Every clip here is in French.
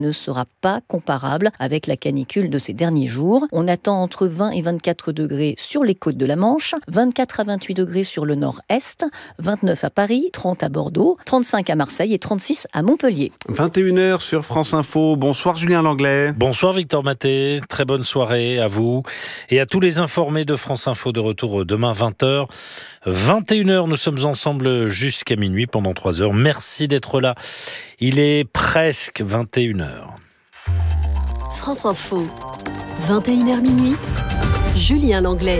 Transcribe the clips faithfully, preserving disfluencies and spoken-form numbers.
ne sera pas comparable avec la canicule de ces derniers jours. On attend entre vingt et vingt-quatre degrés sur les côtes de la Manche, vingt-quatre à vingt-huit degrés sur le nord-est, vingt-neuf à Paris, trente à Bordeaux, trente-cinq à Marseille et trente-six à Montpellier. vingt et une heures sur France Info. Bonsoir Julien Langlais. Bonsoir Victor Maté, très bonne soirée à vous et à tous les informés de France Info, de retour demain vingt heures. vingt et une heures, nous sommes ensemble jusqu'à minuit pendant trois heures. Merci d'être là. Il est presque vingt et une heures. France Info, vingt et une heures minuit, Julien Langlais.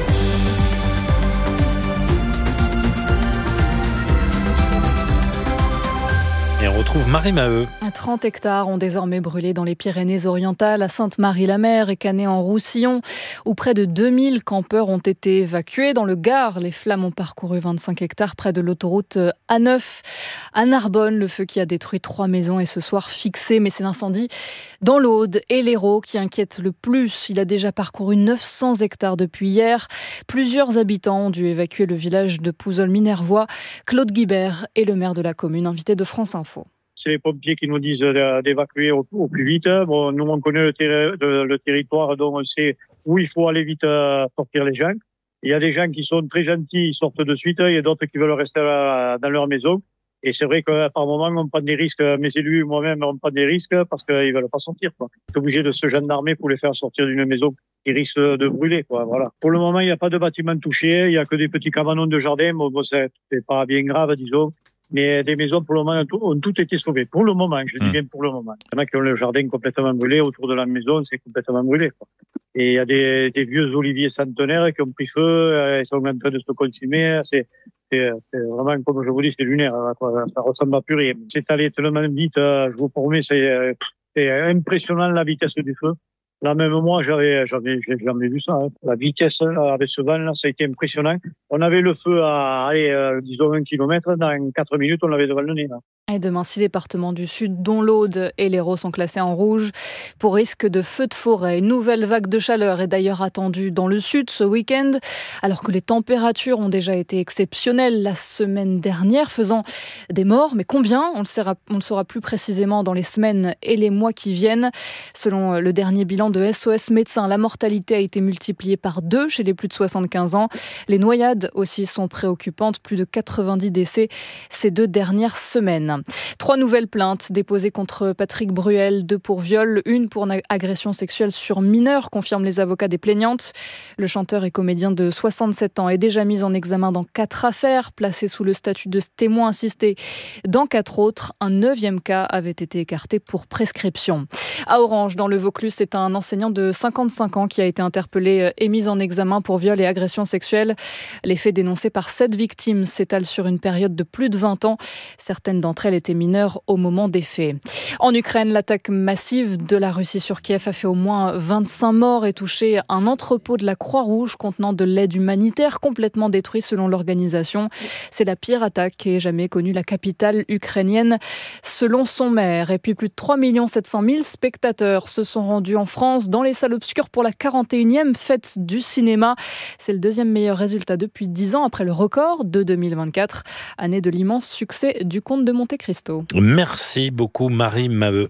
Et on retrouve Marie Maheu. trente hectares ont désormais brûlé dans les Pyrénées-Orientales, à Sainte-Marie-la-Mer et Canet-en-Roussillon, où près de deux mille campeurs ont été évacués. Dans le Gard, les flammes ont parcouru vingt-cinq hectares près de l'autoroute A neuf. À Narbonne, le feu qui a détruit trois maisons est ce soir fixé, mais c'est l'incendie dans l'Aude et l'Hérault qui inquiète le plus. Il a déjà parcouru neuf cents hectares depuis hier. Plusieurs habitants ont dû évacuer le village de Pouzol-Minervois. Claude Guibert est le maire de la commune, invité de France Info. C'est les pompiers qui nous disent d'évacuer au, au plus vite. Bon, nous, on connaît le, terri- le, le territoire, donc on sait où il faut aller vite euh, sortir les gens. Il y a des gens qui sont très gentils, ils sortent de suite. Il y a d'autres qui veulent rester à, dans leur maison. Et c'est vrai que par moment, on prend des risques. Mes élus, moi-même, on prend des risques parce qu'ils veulent pas sortir, quoi. On est obligé de se gendarmer pour les faire sortir d'une maison qui risque de brûler, quoi. Voilà. Pour le moment, il n'y a pas de bâtiment touché. Il y a que des petits cabanons de jardin. Bon, bon c'est, c'est pas bien grave, disons. Mais des maisons, pour le moment, ont tout été sauvées. Pour le moment, je dis bien pour le moment. Il y en a qui ont le jardin complètement brûlé. Autour de la maison, c'est complètement brûlé, quoi. Et il y a des, des vieux oliviers centenaires qui ont pris feu. Ils sont en train de se consumer. C'est, c'est, c'est vraiment, comme je vous dis, c'est lunaire, quoi. Ça ressemble à plus rien. C'est allé tellement vite. Je vous promets, c'est, c'est impressionnant la vitesse du feu. Là, même moi, j'avais, j'avais, j'ai jamais vu ça, hein. La vitesse, là, avec ce vent, là, ça a été impressionnant. On avait le feu à, allez, euh, disons, un kilomètre. Dans quatre minutes, on l'avait devant le nez, là. Et demain, six départements du Sud, dont l'Aude et l'Hérault, sont classés en rouge pour risque de feux de forêt. Une nouvelle vague de chaleur est d'ailleurs attendue dans le Sud ce week-end, alors que les températures ont déjà été exceptionnelles la semaine dernière, faisant des morts. Mais combien ? On le saura, on le saura plus précisément dans les semaines et les mois qui viennent. Selon le dernier bilan de S O S Médecins, la mortalité a été multipliée par deux chez les plus de soixante-quinze ans. Les noyades aussi sont préoccupantes, plus de quatre-vingt-dix décès ces deux dernières semaines. Trois nouvelles plaintes déposées contre Patrick Bruel, deux pour viol, une pour agression sexuelle sur mineur, confirment les avocats des plaignantes. Le chanteur et comédien de soixante-sept ans est déjà mis en examen dans quatre affaires, placé sous le statut de témoin assisté dans quatre autres. Un neuvième cas avait été écarté pour prescription. À Orange, dans le Vaucluse, c'est un enseignant de cinquante-cinq ans qui a été interpellé et mis en examen pour viol et agression sexuelle. Les faits dénoncés par sept victimes s'étalent sur une période de plus de vingt ans. Certaines d'entre elles étaient mineures au moment des faits. En Ukraine, l'attaque massive de la Russie sur Kiev a fait au moins vingt-cinq morts et touché un entrepôt de la Croix-Rouge contenant de l'aide humanitaire complètement détruit selon l'organisation. C'est la pire attaque qu'ait jamais connue la capitale ukrainienne selon son maire. Et puis plus de trois millions sept cent mille spectateurs se sont rendus en France dans les salles obscures pour la quarante et unième fête du cinéma. C'est le deuxième meilleur résultat depuis dix ans après le record de deux mille vingt-quatre, année de l'immense succès du Comte de Monte-Cristo. Merci beaucoup Marie Maheu.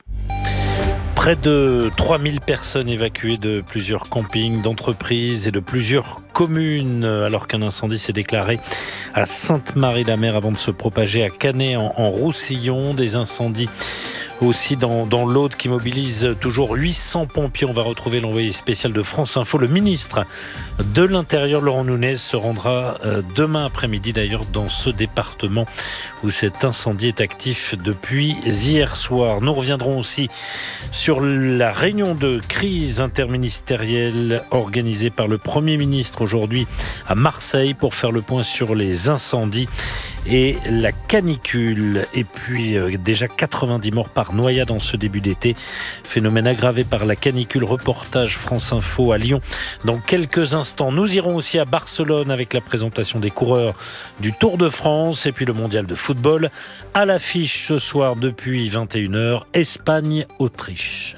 Près de trois mille personnes évacuées de plusieurs campings, d'entreprises et de plusieurs communes, alors qu'un incendie s'est déclaré à Sainte-Marie-la-Mer avant de se propager à Canet en, en Roussillon. Des incendies aussi dans, dans l'Aude qui mobilise toujours huit cents pompiers. On va retrouver l'envoyé spécial de France Info. Le ministre de l'Intérieur, Laurent Nunez, se rendra demain après-midi d'ailleurs dans ce département où cet incendie est actif depuis hier soir. Nous reviendrons aussi sur la réunion de crise interministérielle organisée par le Premier ministre aujourd'hui à Marseille pour faire le point sur les incendies et la canicule. Et puis euh, déjà quatre-vingt-dix morts par noyade en ce début d'été. Phénomène aggravé par la canicule. Reportage France Info à Lyon. Dans quelques instants, nous irons aussi à Barcelone avec la présentation des coureurs du Tour de France et puis le mondial de football. À l'affiche ce soir depuis vingt et une heures, Espagne-Autriche.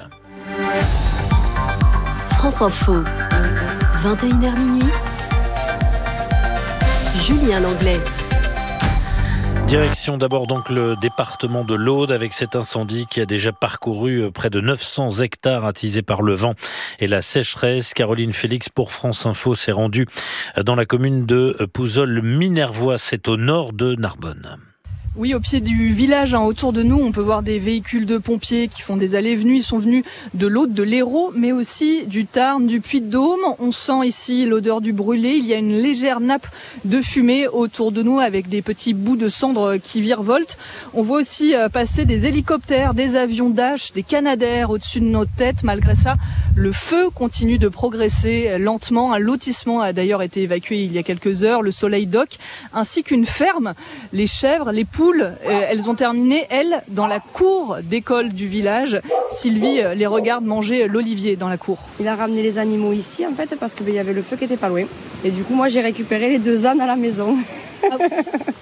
France Info, vingt et une heures minuit, Julien Langlais. Direction d'abord donc le département de l'Aude avec cet incendie qui a déjà parcouru près de neuf cents hectares attisés par le vent et la sécheresse. Caroline Félix pour France Info s'est rendue dans la commune de Pouzols-Minervois, c'est au nord de Narbonne. Oui, au pied du village, hein, autour de nous, on peut voir des véhicules de pompiers qui font des allées-venues. Ils sont venus de l'Aude, de l'Hérault, mais aussi du Tarn, du Puy-de-Dôme. On sent ici l'odeur du brûlé. Il y a une légère nappe de fumée autour de nous avec des petits bouts de cendres qui virevoltent. On voit aussi passer des hélicoptères, des avions Dash, des Canadair au-dessus de nos têtes. Malgré ça, le feu continue de progresser lentement. Un lotissement a d'ailleurs été évacué il y a quelques heures, le Soleil Doc, ainsi qu'une ferme. Les chèvres, les poules, elles ont terminé, elles, dans la cour d'école du village. Sylvie les regarde manger l'olivier dans la cour. Il a ramené les animaux ici, en fait, parce qu'il y avait le feu qui était pas loin. Et du coup, moi, j'ai récupéré les deux ânes à la maison. Ah oui.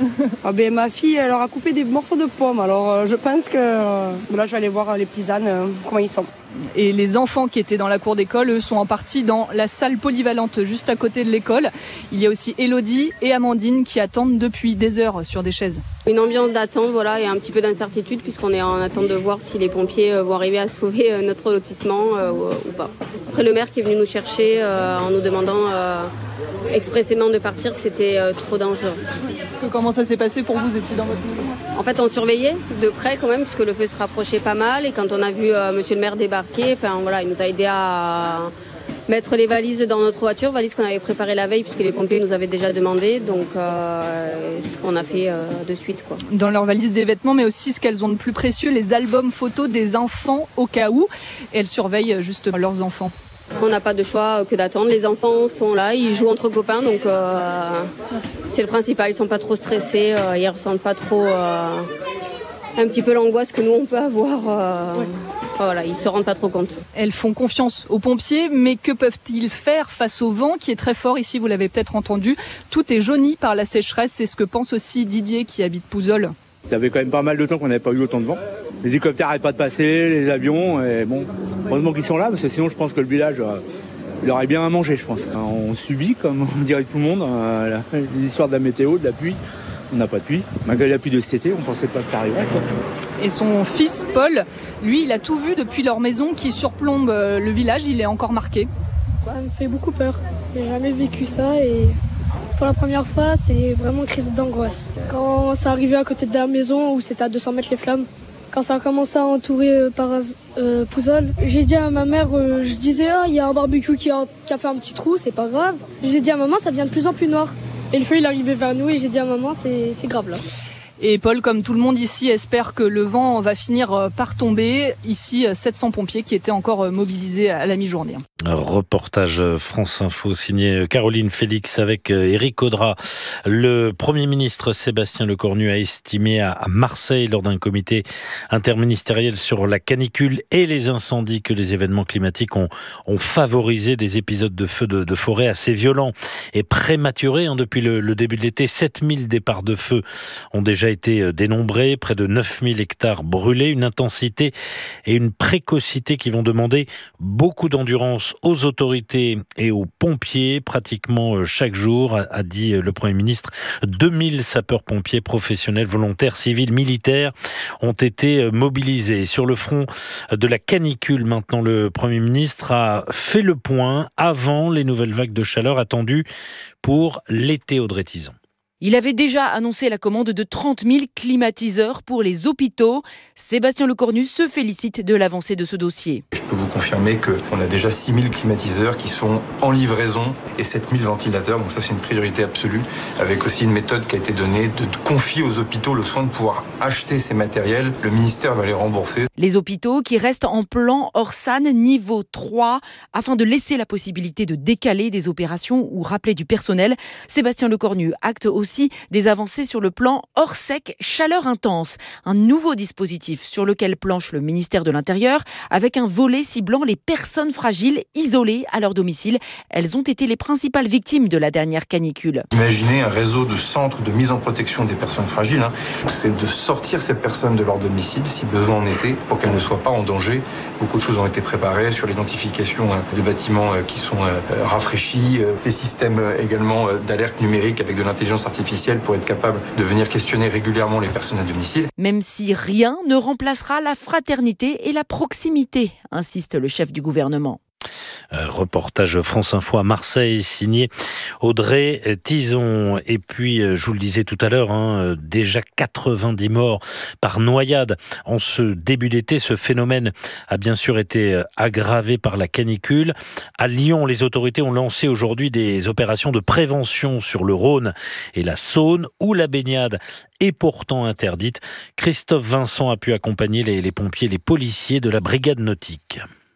ah ben, ma fille, elle leur a coupé des morceaux de pommes. Alors, euh, je pense que euh, là, je vais aller voir les petits ânes, euh, comment ils sont. Et les enfants qui étaient dans la cour d'école, eux, sont en partie dans la salle polyvalente juste à côté de l'école. Il y a aussi Élodie et Amandine qui attendent depuis des heures sur des chaises. Une ambiance d'attente, voilà, et un petit peu d'incertitude puisqu'on est en attente de voir si les pompiers vont arriver à sauver notre lotissement euh, ou pas. Après, le maire qui est venu nous chercher euh, en nous demandant euh, expressément de partir, que c'était euh, trop dangereux. Comment ça s'est passé pour vous? Vous étiez dans votre maison? En fait, on surveillait de près quand même, puisque le feu se rapprochait pas mal. Et quand on a vu euh, monsieur le maire débarquer, enfin voilà, il nous a aidé à mettre les valises dans notre voiture, valises qu'on avait préparées la veille, puisque les pompiers nous avaient déjà demandé. Donc, euh, ce qu'on a fait euh, de suite, quoi. Dans leur valise des vêtements, mais aussi ce qu'elles ont de plus précieux, les albums photos des enfants au cas où. Et elles surveillent juste leurs enfants. On n'a pas de choix que d'attendre. Les enfants sont là, ils jouent entre copains, donc euh, c'est le principal. Ils sont pas trop stressés, euh, ils ressentent pas trop euh, un petit peu l'angoisse que nous on peut avoir. Euh, ouais. Voilà, ils se rendent pas trop compte. Elles font confiance aux pompiers, mais que peuvent-ils faire face au vent qui est très fort ici? Vous l'avez peut-être entendu. Tout est jauni par la sécheresse. C'est ce que pense aussi Didier qui habite Pouzols. Ça fait quand même pas mal de temps qu'on n'avait pas eu autant de vent. Les hélicoptères n'arrêtent pas de passer, les avions, et bon, heureusement qu'ils sont là, parce que sinon je pense que le village, euh, il aurait bien à manger, je pense. On subit, comme on dirait tout le monde, euh, les histoires de la météo, de la pluie. On n'a pas de pluie. Malgré la pluie de cet été, on ne pensait pas que ça arriverait. Et son fils, Paul, lui, il a tout vu depuis leur maison qui surplombe le village. Il est encore marqué. Ça me fait beaucoup peur. J'ai jamais vécu ça et... Pour la première fois, c'est vraiment une crise d'angoisse. Quand ça arrivait à côté de la maison, où c'était à deux cents mètres les flammes, quand ça a commencé à entourer euh, par euh, Pouzols, j'ai dit à ma mère, euh, je disais, ah, il y a un barbecue qui a, qui a fait un petit trou, c'est pas grave. J'ai dit à maman, ça devient de plus en plus noir. Et le feu, il arrivait vers nous et j'ai dit à maman, c'est, c'est grave là. Et Paul, comme tout le monde ici, espère que le vent va finir par tomber. Ici, sept cents pompiers qui étaient encore mobilisés à la mi-journée. Un reportage France Info signé Caroline Félix avec Éric Audrat. Le Premier ministre Sébastien Lecornu a estimé à Marseille lors d'un comité interministériel sur la canicule et les incendies que les événements climatiques ont, ont favorisé des épisodes de feux de, de forêt assez violents et prématurés. Hein, depuis le, le début de l'été, sept mille départs de feu ont déjà été dénombrés, près de neuf mille hectares brûlés, une intensité et une précocité qui vont demander beaucoup d'endurance aux autorités et aux pompiers, pratiquement chaque jour, a dit le Premier ministre. deux mille sapeurs-pompiers professionnels, volontaires, civils, militaires ont été mobilisés. Sur le front de la canicule, maintenant, le Premier ministre a fait le point avant les nouvelles vagues de chaleur attendues pour l'été, Audrey Tison. Il avait déjà annoncé la commande de trente mille climatiseurs pour les hôpitaux. Sébastien Lecornu se félicite de l'avancée de ce dossier. Je peux vous confirmer qu'on a déjà six mille climatiseurs qui sont en livraison et sept mille ventilateurs. Donc ça, c'est une priorité absolue, avec aussi une méthode qui a été donnée de confier aux hôpitaux le soin de pouvoir acheter ces matériels. Le ministère va les rembourser. Les hôpitaux qui restent en plan Orsan niveau trois afin de laisser la possibilité de décaler des opérations ou rappeler du personnel. Sébastien Lecornu acte aussi des avancées sur le plan Orsec chaleur intense, un nouveau dispositif sur lequel planche le ministère de l'Intérieur avec un volet ciblant les personnes fragiles isolées à leur domicile. Elles ont été les principales victimes de la dernière canicule. Imaginez un réseau de centres de mise en protection des personnes fragiles. Hein. C'est de sortir ces personnes de leur domicile si besoin en était pour qu'elles ne soient pas en danger. Beaucoup de choses ont été préparées sur l'identification de bâtiments qui sont rafraîchis, des systèmes également d'alerte numérique avec de l'intelligence artificielle artificielle pour être capable de venir questionner régulièrement les personnes à domicile. Même si rien ne remplacera la fraternité et la proximité, insiste le chef du gouvernement. Euh, reportage France Info à Marseille, signé Audrey Tison. Et puis, je vous le disais tout à l'heure, hein, déjà quatre-vingt-dix morts par noyade en ce début d'été. Ce phénomène a bien sûr été aggravé par la canicule. À Lyon, les autorités ont lancé aujourd'hui des opérations de prévention sur le Rhône et la Saône, où la baignade est pourtant interdite. Christophe Vincent a pu accompagner les, les pompiers, les policiers de la brigade nautique.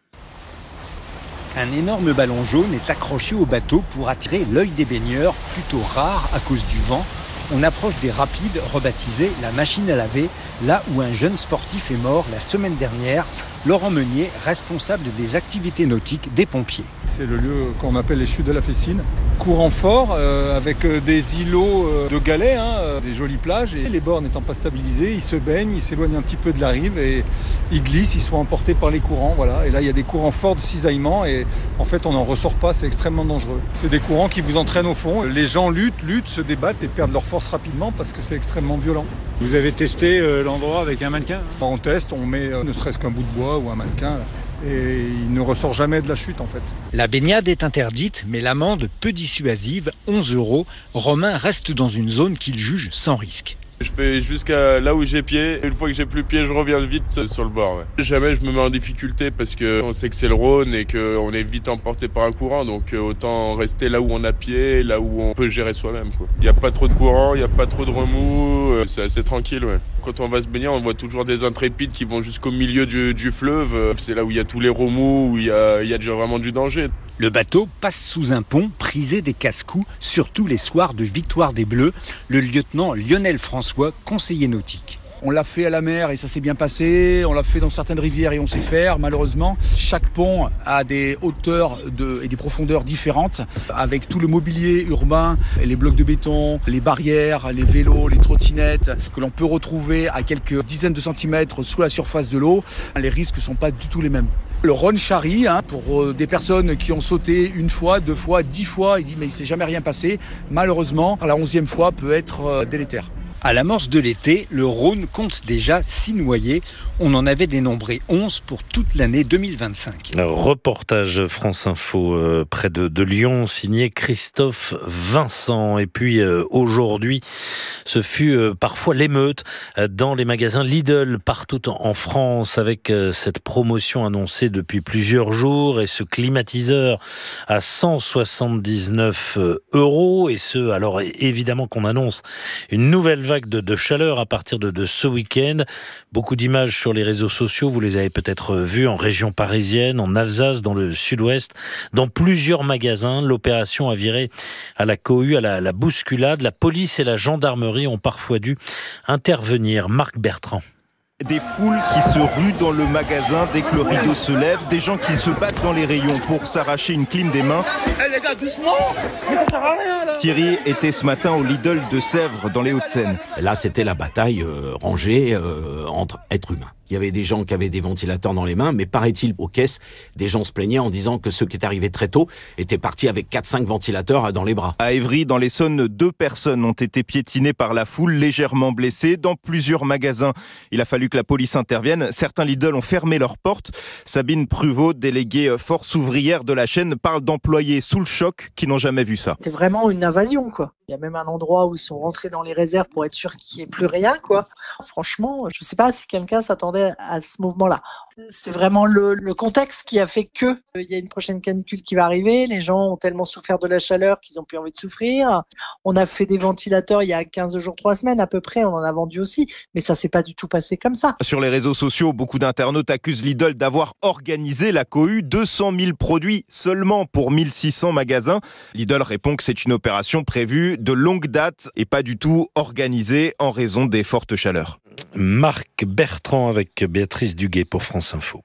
Un énorme ballon jaune est accroché au bateau pour attirer l'œil des baigneurs, plutôt rare à cause du vent. On approche des rapides rebaptisés la machine à laver, là où un jeune sportif est mort la semaine dernière. Laurent Meunier, responsable des activités nautiques des pompiers. C'est le lieu qu'on appelle les chutes de la Fessine. Courant fort, euh, avec des îlots euh, de galets, hein, euh, des jolies plages. Et les bords n'étant pas stabilisés, ils se baignent, ils s'éloignent un petit peu de la rive et ils glissent, ils sont emportés par les courants. Voilà. Et là, il y a des courants forts de cisaillement et en fait, on n'en ressort pas, c'est extrêmement dangereux. C'est des courants qui vous entraînent au fond. Les gens luttent, luttent, se débattent et perdent leur force rapidement parce que c'est extrêmement violent. Vous avez testé euh, l'endroit avec un mannequin, hein? On teste, on met euh, ne serait-ce qu'un bout de bois ou un mannequin et il ne ressort jamais de la chute en fait. La baignade est interdite, mais l'amende peu dissuasive, onze euros. Romain reste dans une zone qu'il juge sans risque. Je fais jusqu'à là où j'ai pied. Une fois que j'ai plus pied, je reviens vite sur le bord. Ouais. Jamais je me mets en difficulté parce qu'on sait que c'est le Rhône et qu'on est vite emporté par un courant. Donc autant rester là où on a pied, là où on peut gérer soi-même. Il n'y a pas trop de courant, il n'y a pas trop de remous. C'est assez tranquille. Ouais. Quand on va se baigner, on voit toujours des intrépides qui vont jusqu'au milieu du, du fleuve. C'est là où il y a tous les remous, où il y a, il y a déjà vraiment du danger. Le bateau passe sous un pont prisé des casse-coups, surtout les soirs de victoire des Bleus. Le lieutenant Lionel François, conseiller nautique. On l'a fait à la mer et ça s'est bien passé. On l'a fait dans certaines rivières et on sait faire. Malheureusement, chaque pont a des hauteurs de, et des profondeurs différentes, avec tout le mobilier urbain, les blocs de béton, les barrières, les vélos, les trottinettes, que l'on peut retrouver à quelques dizaines de centimètres sous la surface de l'eau. Les risques ne sont pas du tout les mêmes. Le Rhône charrie, hein, pour des personnes qui ont sauté une fois, deux fois, dix fois, il dit mais il ne s'est jamais rien passé. Malheureusement, la onzième fois peut être délétère. À l'amorce de l'été, le Rhône compte déjà six noyés. On en avait dénombré onze pour toute l'année deux mille vingt-cinq. Reportage France Info euh, près de, de Lyon, signé Christophe Vincent. Et puis euh, aujourd'hui, ce fut euh, parfois l'émeute euh, dans les magasins Lidl partout en, en France, avec euh, cette promotion annoncée depuis plusieurs jours et ce climatiseur à cent soixante-dix-neuf euros. Et ce, alors évidemment qu'on annonce une nouvelle vague de, de chaleur à partir de, de ce week-end. Beaucoup d'images sur les réseaux sociaux, vous les avez peut-être vues en région parisienne, en Alsace, dans le sud-ouest, dans plusieurs magasins. L'opération a viré à la cohue, à la, la bousculade. La police et la gendarmerie ont parfois dû intervenir. Marc Bertrand. Des foules qui se ruent dans le magasin dès que le rideau se lève, des gens qui se battent dans les rayons pour s'arracher une clim des mains. Eh les gars, doucement! Mais ça sert à rien là! Thierry était ce matin au Lidl de Sèvres, dans les Hauts-de-Seine. Là, c'était la bataille euh, rangée euh, entre êtres humains. Il y avait des gens qui avaient des ventilateurs dans les mains, mais paraît-il, aux caisses, des gens se plaignaient en disant que ceux qui étaient arrivés très tôt étaient partis avec quatre cinq ventilateurs dans les bras. À Évry, dans l'Essonne, deux personnes ont été piétinées par la foule, légèrement blessées. Dans plusieurs magasins, il a fallu que la police intervienne. Certains Lidl ont fermé leurs portes. Sabine Pruvot, déléguée force ouvrière de la chaîne, parle d'employés sous le choc qui n'ont jamais vu ça. C'est vraiment une invasion, quoi. Il y a même un endroit où ils sont rentrés dans les réserves pour être sûr qu'il n'y ait plus rien, quoi. Franchement, je ne sais pas si quelqu'un s'attendait à ce mouvement-là. C'est vraiment le, le contexte qui a fait que il y a une prochaine canicule qui va arriver. Les gens ont tellement souffert de la chaleur qu'ils n'ont plus envie de souffrir. On a fait des ventilateurs il y a quinze jours, trois semaines à peu près. On en a vendu aussi. Mais ça s'est pas du tout passé comme ça. Sur les réseaux sociaux, beaucoup d'internautes accusent Lidl d'avoir organisé la cohue. deux cent mille produits seulement pour mille six cents magasins. Lidl répond que c'est une opération prévue de longue date et pas du tout organisée en raison des fortes chaleurs. Marc Bertrand avec Béatrice Duguay pour France Info.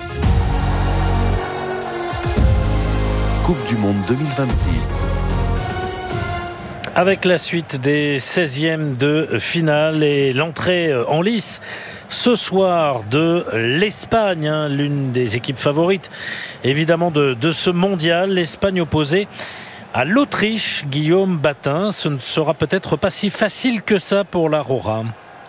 Coupe du Monde deux mille vingt-six. Avec la suite des seizièmes de finale et l'entrée en lice ce soir de l'Espagne, hein, l'une des équipes favorites évidemment de, de ce mondial. L'Espagne opposée à l'Autriche. Guillaume Batin, ce ne sera peut-être pas si facile que ça pour la Rora.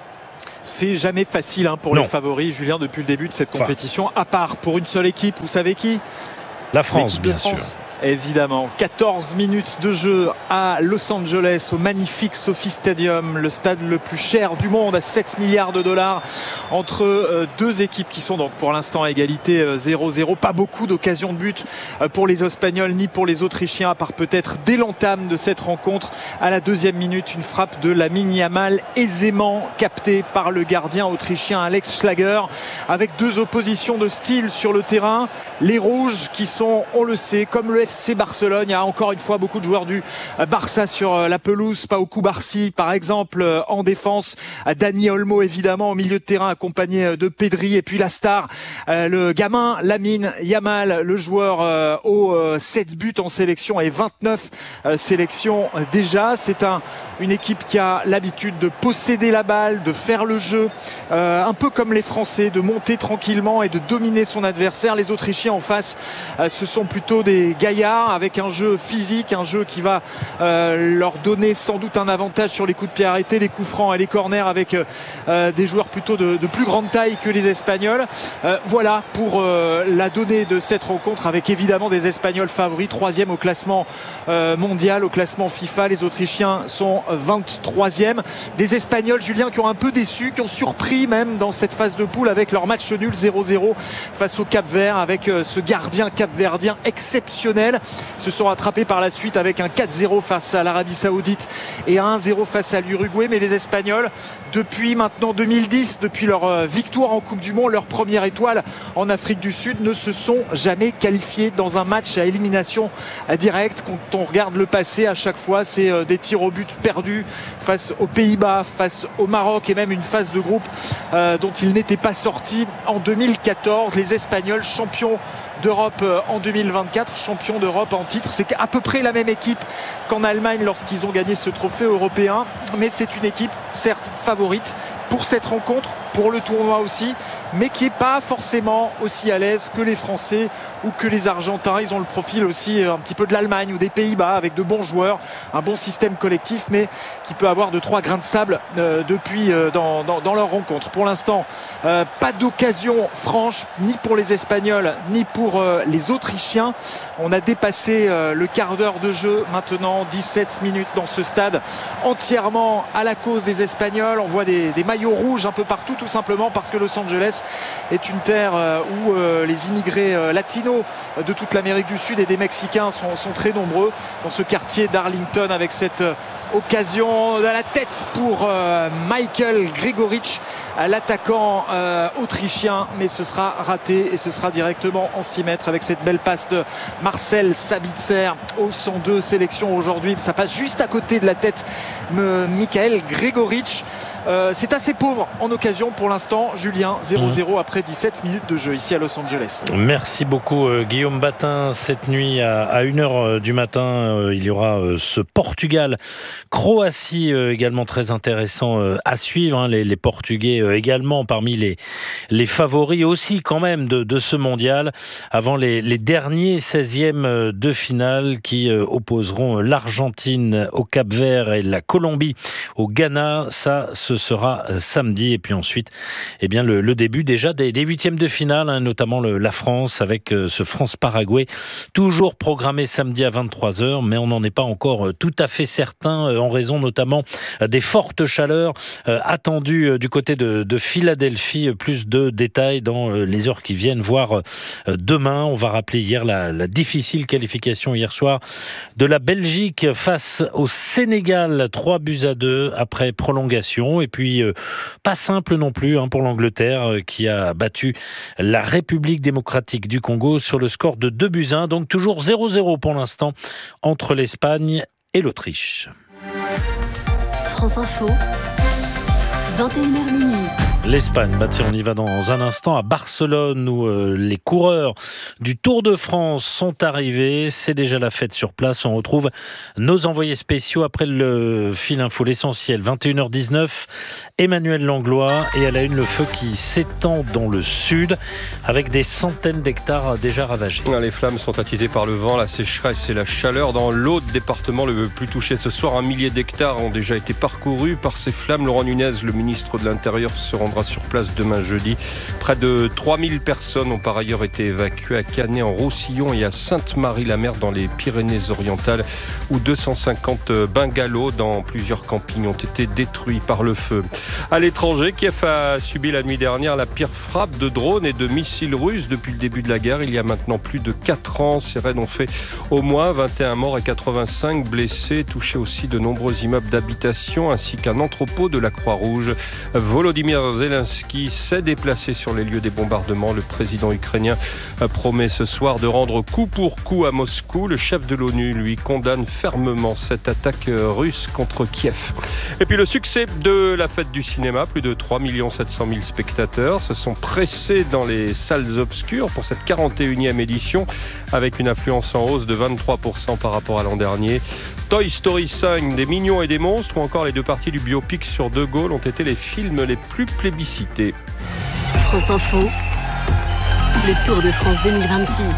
C'est jamais facile hein, pour non. les favoris, Julien, depuis le début de cette compétition, enfin, à part pour une seule équipe, vous savez qui ? La France, bien France. sûr. Évidemment, quatorze minutes de jeu à Los Angeles, au magnifique SoFi Stadium, le stade le plus cher du monde, à sept milliards de dollars, entre euh, deux équipes qui sont donc pour l'instant à égalité euh, zéro zéro. Pas beaucoup d'occasions de but euh, pour les Espagnols ni pour les Autrichiens, à part peut-être dès l'entame de cette rencontre. À la deuxième minute, une frappe de Lamine Yamal aisément captée par le gardien autrichien Alex Schlager, avec deux oppositions de style sur le terrain. Les rouges qui sont, on le sait, comme le F C Barcelone, il y a encore une fois beaucoup de joueurs du Barça sur la pelouse. Pau Cubarsí par exemple en défense, Dani Olmo évidemment au milieu de terrain accompagné de Pedri, et puis la star, le gamin Lamine Yamal, le joueur aux sept buts en sélection et vingt-neuf sélections déjà. C'est un une équipe qui a l'habitude de posséder la balle, de faire le jeu, euh, un peu comme les Français, de monter tranquillement et de dominer son adversaire. Les Autrichiens en face, euh, ce sont plutôt des gaillards avec un jeu physique, un jeu qui va euh, leur donner sans doute un avantage sur les coups de pied arrêtés, les coups francs et les corners, avec euh, des joueurs plutôt de, de plus grande taille que les Espagnols. Euh, voilà pour euh, la donnée de cette rencontre, avec évidemment des Espagnols favoris, troisième au classement euh, mondial, au classement FIFA. Les Autrichiens sont vingt-troisième. Des Espagnols, Julien, qui ont un peu déçu, qui ont surpris même dans cette phase de poule avec leur match nul zéro zéro face au Cap-Vert, avec ce gardien capverdien exceptionnel. Ils se sont rattrapés par la suite avec un quatre zéro face à l'Arabie Saoudite et un un zéro face à l'Uruguay. Mais les Espagnols, depuis maintenant deux mille dix, depuis leur victoire en Coupe du Monde, leur première étoile en Afrique du Sud, ne se sont jamais qualifiés dans un match à élimination directe. Quand on regarde le passé, à chaque fois, c'est des tirs au but perdus face aux Pays-Bas, face au Maroc, et même une phase de groupe euh, dont ils n'étaient pas sortis en deux mille quatorze. Les Espagnols, champions d'Europe en deux mille vingt-quatre, champions d'Europe en titre. C'est à peu près la même équipe qu'en Allemagne lorsqu'ils ont gagné ce trophée européen, mais c'est une équipe certes favorite pour cette rencontre, pour le tournoi aussi, mais qui n'est pas forcément aussi à l'aise que les Français ou que les Argentins. Ils ont le profil aussi un petit peu de l'Allemagne ou des Pays-Bas, avec de bons joueurs, un bon système collectif, mais qui peut avoir de trois grains de sable euh, depuis euh, dans, dans, dans leur rencontre. Pour l'instant, euh, pas d'occasion franche, ni pour les Espagnols, ni pour euh, les Autrichiens. On a dépassé euh, le quart d'heure de jeu maintenant, dix-sept minutes dans ce stade, entièrement à la cause des Espagnols. On voit des, des maillots rouges un peu partout, tout simplement parce que Los Angeles est une terre euh, où euh, les immigrés euh, latinos de toute l'Amérique du Sud et des Mexicains sont, sont très nombreux dans ce quartier d'Arlington, avec cette euh, occasion à la tête pour euh, Michael Gregoritsch, l'attaquant euh, autrichien, mais ce sera raté et ce sera directement en six mètres avec cette belle passe de Marcel Sabitzer au cent deux sélections aujourd'hui. Ça passe juste à côté de la tête de Michael Gregoritsch. Euh, c'est assez pauvre en occasion pour l'instant, Julien. Zéro zéro après dix-sept minutes de jeu ici à Los Angeles. Merci beaucoup euh, Guillaume Batin. Cette nuit à, à une heure du matin, euh, il y aura euh, ce Portugal-Croatie euh, également très intéressant euh, à suivre. Hein. Les, les Portugais euh, également parmi les, les favoris aussi quand même de, de ce mondial, avant les, les derniers seizièmes de finale qui euh, opposeront l'Argentine au Cap-Vert et la Colombie au Ghana. Ça, ce sera samedi. Et puis ensuite, eh bien, le, le début déjà des, des huitièmes de finale, hein, notamment le, la France avec euh, ce France-Paraguay, toujours programmé samedi à vingt-trois heures, mais on n'en est pas encore euh, tout à fait certain, euh, en raison notamment euh, des fortes chaleurs euh, attendues euh, du côté de, de Philadelphie. Plus de détails dans euh, les heures qui viennent, voire euh, demain. On va rappeler hier la, la difficile qualification hier soir de la Belgique face au Sénégal, trois buts à deux après prolongation. Et puis, euh, pas simple non plus hein, pour l'Angleterre euh, qui a battu la République démocratique du Congo sur le score de deux buts à un. Donc toujours zéro zéro pour l'instant entre l'Espagne et l'Autriche. France Info, vingt et une heures minuit. L'Espagne, bah tiens, on y va dans un instant à Barcelone où euh, les coureurs du Tour de France sont arrivés. C'est déjà la fête sur place. On retrouve nos envoyés spéciaux après le fil info, l'essentiel. vingt et une heures dix-neuf, Emmanuel Langlois et à la une le feu qui s'étend dans le sud avec des centaines d'hectares déjà ravagés. Les flammes sont attisées par le vent, la sécheresse et la chaleur. Dans l'Aude, département le plus touché ce soir, un millier d'hectares ont déjà été parcourus par ces flammes. Laurent Nunez, le ministre de l'Intérieur, se rendra sur place demain jeudi. Près de trois mille personnes ont par ailleurs été évacuées à Canet en Roussillon et à Sainte-Marie-la-Mer dans les Pyrénées-Orientales où deux cent cinquante bungalows dans plusieurs campings ont été détruits par le feu. À l'étranger, Kiev a subi la nuit dernière la pire frappe de drones et de missiles russes depuis le début de la guerre. Il y a maintenant plus de quatre ans, ces raids ont fait au moins vingt et un morts et quatre-vingt-cinq blessés, touché aussi de nombreux immeubles d'habitation ainsi qu'un entrepôt de la Croix-Rouge. Volodymyr Zelensky qui s'est déplacé sur les lieux des bombardements. Le président ukrainien promet ce soir de rendre coup pour coup à Moscou. Le chef de l'ONU, lui, condamne fermement cette attaque russe contre Kiev. Et puis le succès de la fête du cinéma, plus de trois millions sept cent mille spectateurs se sont pressés dans les salles obscures pour cette quarante et unième édition avec une affluence en hausse de vingt-trois pour cent par rapport à l'an dernier. Toy Story cinq, des mignons et des monstres ou encore les deux parties du biopic sur De Gaulle ont été les films les plus plébiscités. France Info, le Tour de France deux mille vingt-six.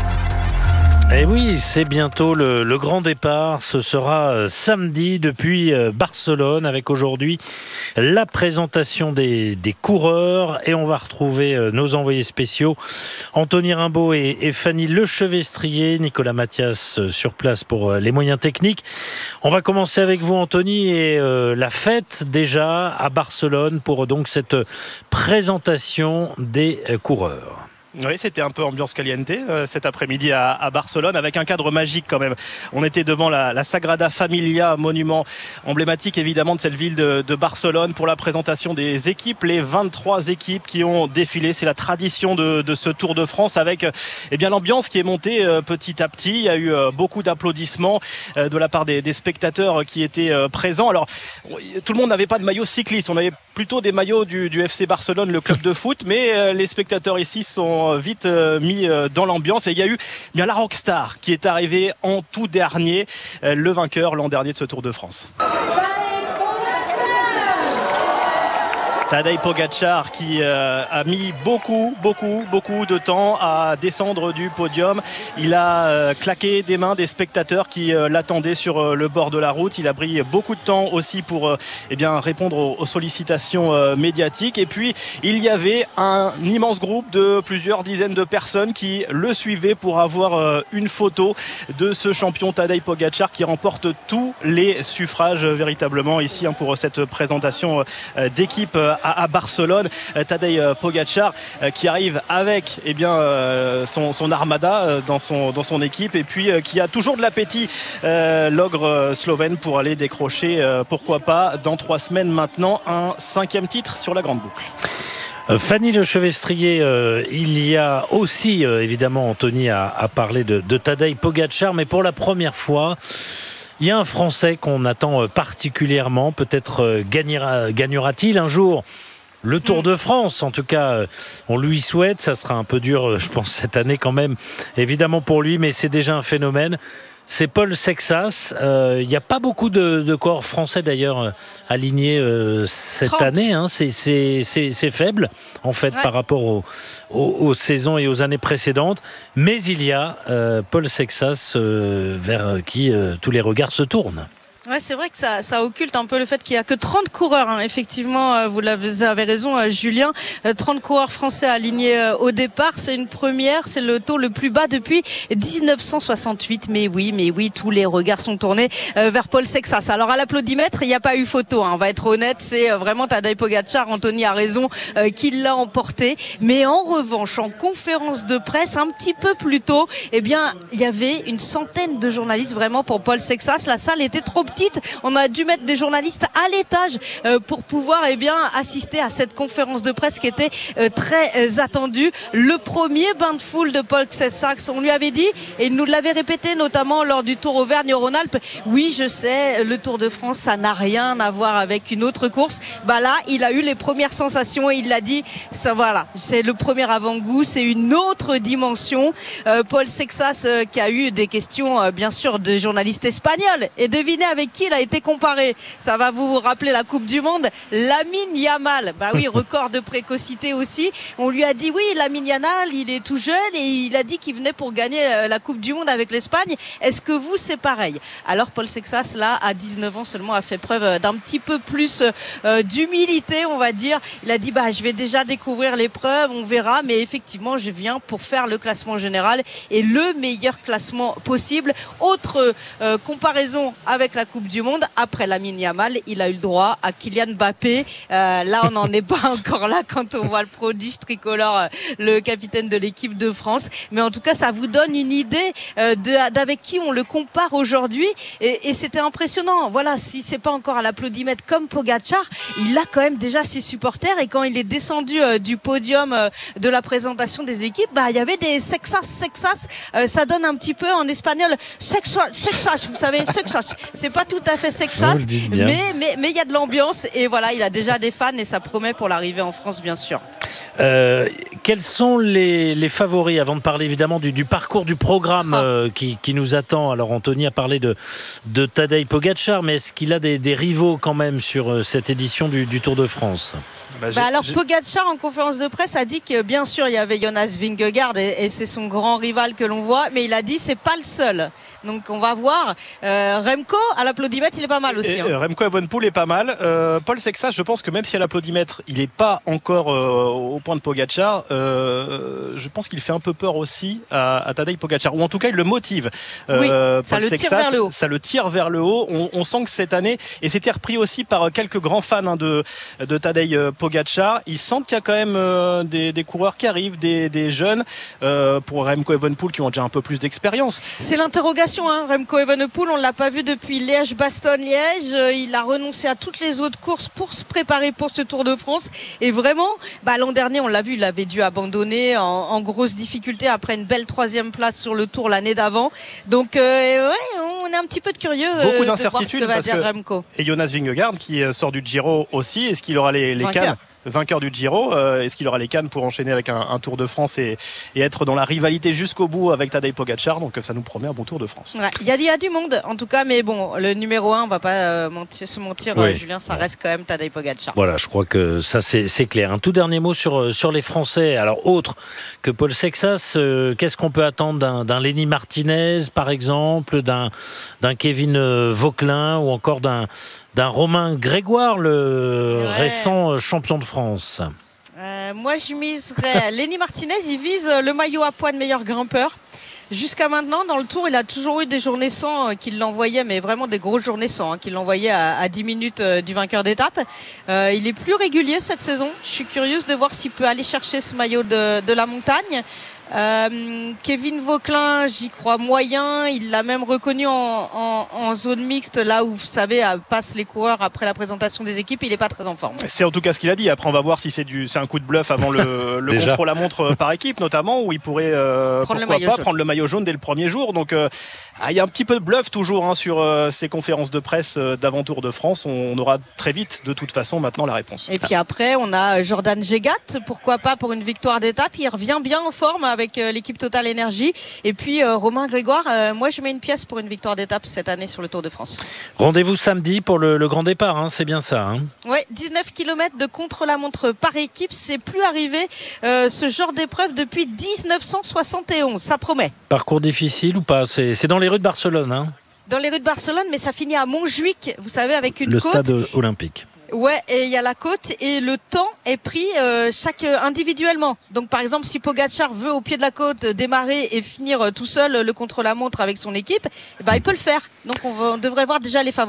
Eh oui, c'est bientôt le, le grand départ. Ce sera euh, samedi depuis euh, Barcelone avec aujourd'hui la présentation des, des coureurs et on va retrouver euh, nos envoyés spéciaux Anthony Rimbaud et, et Fanny Lechevestrier, Nicolas Mathias euh, sur place pour euh, les moyens techniques. On va commencer avec vous Anthony et euh, la fête déjà à Barcelone pour donc cette présentation des euh, coureurs. Oui, c'était un peu ambiance caliente euh, cet après-midi à, à Barcelone avec un cadre magique quand même. On était devant la, la Sagrada Familia, monument emblématique évidemment de cette ville de, de Barcelone pour la présentation des équipes, les vingt-trois équipes qui ont défilé. C'est la tradition de, de ce Tour de France avec eh bien l'ambiance qui est montée euh, petit à petit. Il y a eu euh, beaucoup d'applaudissements euh, de la part des, des spectateurs qui étaient euh, présents. Alors tout le monde n'avait pas de maillot cycliste, on avait plutôt des maillots du, du F C Barcelone, le club de foot, mais euh, les spectateurs ici sont vite euh, mis euh, dans l'ambiance et il y a eu bien la Rockstar qui est arrivée en tout dernier, euh, le vainqueur l'an dernier de ce Tour de France. Tadej Pogačar qui euh, a mis beaucoup, beaucoup, beaucoup de temps à descendre du podium. Il a euh, claqué des mains des spectateurs qui euh, l'attendaient sur euh, le bord de la route. Il a pris beaucoup de temps aussi pour euh, eh bien, répondre aux, aux sollicitations euh, médiatiques. Et puis, il y avait un immense groupe de plusieurs dizaines de personnes qui le suivaient pour avoir euh, une photo de ce champion Tadej Pogačar qui remporte tous les suffrages euh, véritablement ici hein, pour cette présentation euh, d'équipe euh, à Barcelone. Tadej Pogačar qui arrive avec eh bien, son, son armada dans son, dans son équipe et puis qui a toujours de l'appétit, euh, l'ogre slovène, pour aller décrocher, euh, pourquoi pas, dans trois semaines maintenant, un cinquième titre sur la Grande Boucle. Fanny Lechevestrier, euh, il y a aussi, euh, évidemment, Anthony a, a parlé de, de Tadej Pogačar, mais pour la première fois, il y a un Français qu'on attend particulièrement. Peut-être gagnera, gagnera-t-il un jour le Tour de France. En tout cas, on lui souhaite. Ça sera un peu dur, je pense, cette année quand même, évidemment pour lui, mais c'est déjà un phénomène. C'est Paul Sexas. Il euh, n'y a pas beaucoup de, de coureurs français d'ailleurs alignés euh, cette trente année. Hein. C'est, c'est, c'est, c'est faible en fait ouais. par rapport aux, aux, aux saisons et aux années précédentes. Mais il y a euh, Paul Sexas euh, vers qui euh, tous les regards se tournent. Ouais, c'est vrai que ça, ça occulte un peu le fait qu'il y a que trente coureurs. Hein. Effectivement, vous l'avez, avez raison, Julien. trente coureurs français alignés au départ. C'est une première. C'est le taux le plus bas depuis dix-neuf cent soixante-huit. Mais oui, mais oui, tous les regards sont tournés vers Paul Sexas. Alors à l'applaudimètre, il n'y a pas eu photo. Hein. On va être honnête, c'est vraiment Tadej Pogačar. Anthony a raison, euh, qui l'a emporté. Mais en revanche, en conférence de presse, un petit peu plus tôt, eh bien, il y avait une centaine de journalistes vraiment pour Paul Sexas. La salle était trop petite. petite. On a dû mettre des journalistes à l'étage euh, pour pouvoir eh bien assister à cette conférence de presse qui était euh, très euh, attendue. Le premier bain de foule de Paul Sexas, on lui avait dit, et il nous l'avait répété notamment lors du Tour Auvergne-Rhône-Alpes. Oui, je sais, le Tour de France, ça n'a rien à voir avec une autre course. Bah là, il a eu les premières sensations et il l'a dit. Ça, voilà, c'est le premier avant-goût, c'est une autre dimension. Euh, Paul Sexas euh, qui a eu des questions, euh, bien sûr, de journalistes espagnols. Et devinez avec qui il a été comparé. Ça va vous rappeler la Coupe du Monde. Lamine Yamal. Bah oui, record de précocité aussi. On lui a dit oui, Lamine Yamal, il est tout jeune et il a dit qu'il venait pour gagner euh, la Coupe du Monde avec l'Espagne. Est-ce que vous, c'est pareil? Alors Paul Sexas, là, à dix-neuf ans seulement, a fait preuve d'un petit peu plus euh, d'humilité, on va dire. Il a dit bah je vais déjà découvrir l'épreuve, on verra, mais effectivement je viens pour faire le classement général et le meilleur classement possible. Autre euh, comparaison avec la Coupe du Monde, après Lamine Yamal, il a eu le droit à Kylian Mbappé. Euh, là on n'en est pas encore là quand on voit le prodige tricolore, euh, le capitaine de l'équipe de France, mais en tout cas ça vous donne une idée euh, de, d'avec qui on le compare aujourd'hui et, et c'était impressionnant. Voilà, si c'est pas encore à l'applaudimètre comme Pogacar, il a quand même déjà ses supporters et quand il est descendu euh, du podium euh, de la présentation des équipes, bah il y avait des Sexas, Sexas, euh, ça donne un petit peu en espagnol Sexas, Sexas, vous savez, Sexas. C'est pas tout à fait Sexas, mais mais mais il y a de l'ambiance et voilà, il a déjà des fans et ça promet pour l'arrivée en France bien sûr. Euh, quels sont les, les favoris avant de parler évidemment du, du parcours du programme ah. euh, qui, qui nous attend? Alors Anthony a parlé de, de Tadej Pogacar, mais est-ce qu'il a des, des rivaux quand même sur euh, cette édition du, du Tour de France? Bah, bah alors Pogacar en conférence de presse a dit que bien sûr il y avait Jonas Vingegaard et, et c'est son grand rival que l'on voit, mais il a dit c'est pas le seul. Donc on va voir. Euh, Remco à l'applaudimètre il est pas mal aussi. Et, hein. Remco Evenepoel est pas mal. Euh, Paul Sexas, je pense que même si à l'applaudimètre il est pas encore euh, au point de Pogacar, euh, je pense qu'il fait un peu peur aussi à, à Tadej Pogacar, ou en tout cas il le motive. Euh, oui, ça le Sexas, tire vers le haut. Ça le tire vers le haut. On, on sent que cette année, et c'était repris aussi par quelques grands fans hein, de, de Tadej Pogacar, ils sentent qu'il y a quand même euh, des, des coureurs qui arrivent, des, des jeunes, euh, pour Remco Evenepoel qui ont déjà un peu plus d'expérience. C'est l'interrogation, hein. Remco Evenepoel, on l'a pas vu depuis Liège-Bastogne-Liège. Euh, il a renoncé à toutes les autres courses pour se préparer pour ce Tour de France. Et vraiment, bah, l'an dernier, on l'a vu, il avait dû abandonner en, en grosse difficulté après une belle troisième place sur le Tour l'année d'avant. Donc, euh, ouais, on est un petit peu de curieux. Beaucoup euh, d'incertitudes de voir ce que va parce dire Remco. Que... Et Jonas Vingegaard qui sort du Giro aussi. Est-ce qu'il aura les, les cannes? Vainqueur du Giro, euh, est-ce qu'il aura les cannes pour enchaîner avec un, un Tour de France et, et être dans la rivalité jusqu'au bout avec Tadej Pogacar? Donc ça nous promet un bon Tour de France. Il ouais, y, y a du monde en tout cas, mais bon, le numéro un, on va pas euh, mentir, se mentir, oui. euh, Julien, ça reste quand même Tadej Pogacar. Voilà, je crois que ça c'est, c'est clair. Un tout dernier mot sur, sur les Français. Alors autre que Paul Sexas, euh, qu'est-ce qu'on peut attendre d'un, d'un Lenny Martinez par exemple, d'un, d'un Kevin Vauquelin ou encore d'un d'un Romain Grégoire, le ouais. récent champion de France? euh, Moi, je miserais. Lenny Martinez, il vise le maillot à poids de meilleur grimpeur. Jusqu'à maintenant, dans le Tour, il a toujours eu des journées sans euh, qu'il l'envoyait, mais vraiment des grosses journées sans, hein, qu'il l'envoyait à, à dix minutes euh, du vainqueur d'étape. Euh, il est plus régulier cette saison. Je suis curieuse de voir s'il peut aller chercher ce maillot de, de la montagne. Euh, Kevin Vauquelin, j'y crois moyen. Il l'a même reconnu en, en, en zone mixte, là où, vous savez, passent les coureurs après la présentation des équipes. Il n'est pas très en forme. C'est en tout cas ce qu'il a dit. Après, on va voir si c'est du, c'est un coup de bluff avant le, le contre-la-montre par équipe, notamment, où il pourrait euh, prendre, pourquoi le pas, jaune. prendre le maillot jaune dès le premier jour. Donc, euh, ah, il y a un petit peu de bluff toujours hein, sur euh, ces conférences de presse euh, d'avant Tour de France. On, on aura très vite, de toute façon, maintenant la réponse. Et puis après, on a Jordan Gégat. Pourquoi pas pour une victoire d'étape? Il revient bien en forme avec euh, l'équipe Total Énergie. Et puis euh, Romain Grégoire, euh, moi je mets une pièce pour une victoire d'étape cette année sur le Tour de France. Rendez-vous samedi pour le, le grand départ, hein, c'est bien ça. Hein. Oui, dix-neuf kilomètres de contre-la-montre par équipe, c'est plus arrivé euh, ce genre d'épreuve depuis dix-neuf cent soixante et onze, ça promet. Parcours difficile ou pas? C'est, c'est dans les rues de Barcelone, hein. Dans les rues de Barcelone, mais ça finit à Montjuic, vous savez, avec une le côte. Le stade olympique. Ouais, et il y a la côte et le temps est pris euh, chaque euh, individuellement. Donc par exemple, si Pogacar veut au pied de la côte euh, démarrer et finir euh, tout seul euh, le contre-la-montre avec son équipe, eh ben il peut le faire. Donc on, va, on devrait voir déjà les favoris.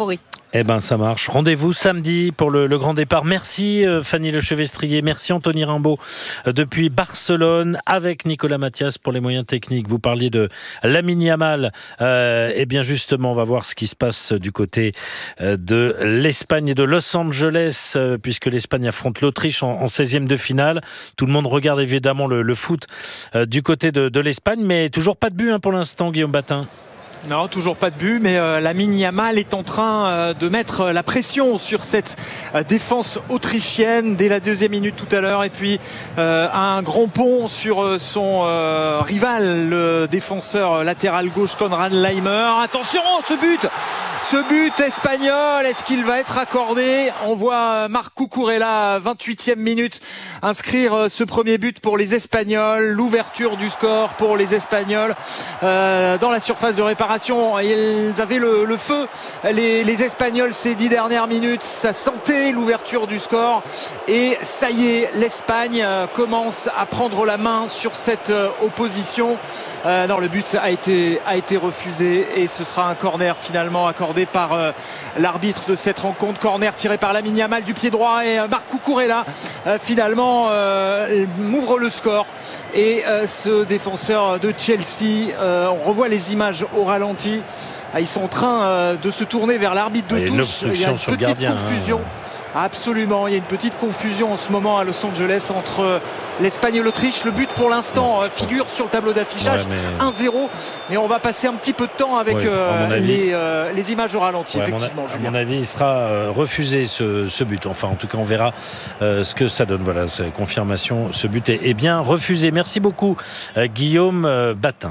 Eh ben ça marche. Rendez-vous samedi pour le, le grand départ. Merci euh, Fanny Lechevestrier, merci Anthony Rimbaud euh, depuis Barcelone avec Nicolas Mathias pour les moyens techniques. Vous parliez de Lamine Yamal. Euh, eh bien justement, on va voir ce qui se passe du côté euh, de l'Espagne et de Los Angeles euh, puisque l'Espagne affronte l'Autriche en, en seizième de finale. Tout le monde regarde évidemment le, le foot euh, du côté de, de l'Espagne, mais toujours pas de but hein, pour l'instant, Guillaume Batin. Non, toujours pas de but, mais euh, Lamine Yamal est en train euh, de mettre la pression sur cette euh, défense autrichienne dès la deuxième minute tout à l'heure. Et puis euh, un grand pont sur euh, son euh, rival, le défenseur latéral gauche Konrad Laimer. Attention, ce but Ce but espagnol, est-ce qu'il va être accordé? On voit Marc Cucurella, vingt-huitième minute, inscrire ce premier but pour les Espagnols. L'ouverture du score pour les Espagnols euh, dans la surface de réparation. Ils avaient le, le feu, les, les Espagnols, ces dix dernières minutes. Ça sentait l'ouverture du score. Et ça y est, l'Espagne commence à prendre la main sur cette opposition. Euh, non, le but a été, a été refusé et ce sera un corner finalement accordé par euh, l'arbitre de cette rencontre. Corner tiré par Lamine Yamal du pied droit et euh, Marc Cucurella euh, finalement euh, m'ouvre le score. Et euh, ce défenseur de Chelsea, euh, on revoit les images au ralenti. Ah, ils sont en train euh, de se tourner vers l'arbitre de touche. Il y a une petite gardien, confusion. Hein. Absolument, il y a une petite confusion en ce moment à Los Angeles entre l'Espagne et l'Autriche. Le but pour l'instant ouais, figure sur le tableau d'affichage, ouais, mais... un zéro. Mais on va passer un petit peu de temps avec ouais, euh, avis... les, euh, les images au ralenti, ouais, effectivement. À mon, à mon avis, il sera euh, refusé ce, ce but. Enfin, en tout cas, on verra euh, ce que ça donne. Voilà, c'est confirmation. Ce but est, est bien refusé. Merci beaucoup, euh, Guillaume euh, Batin.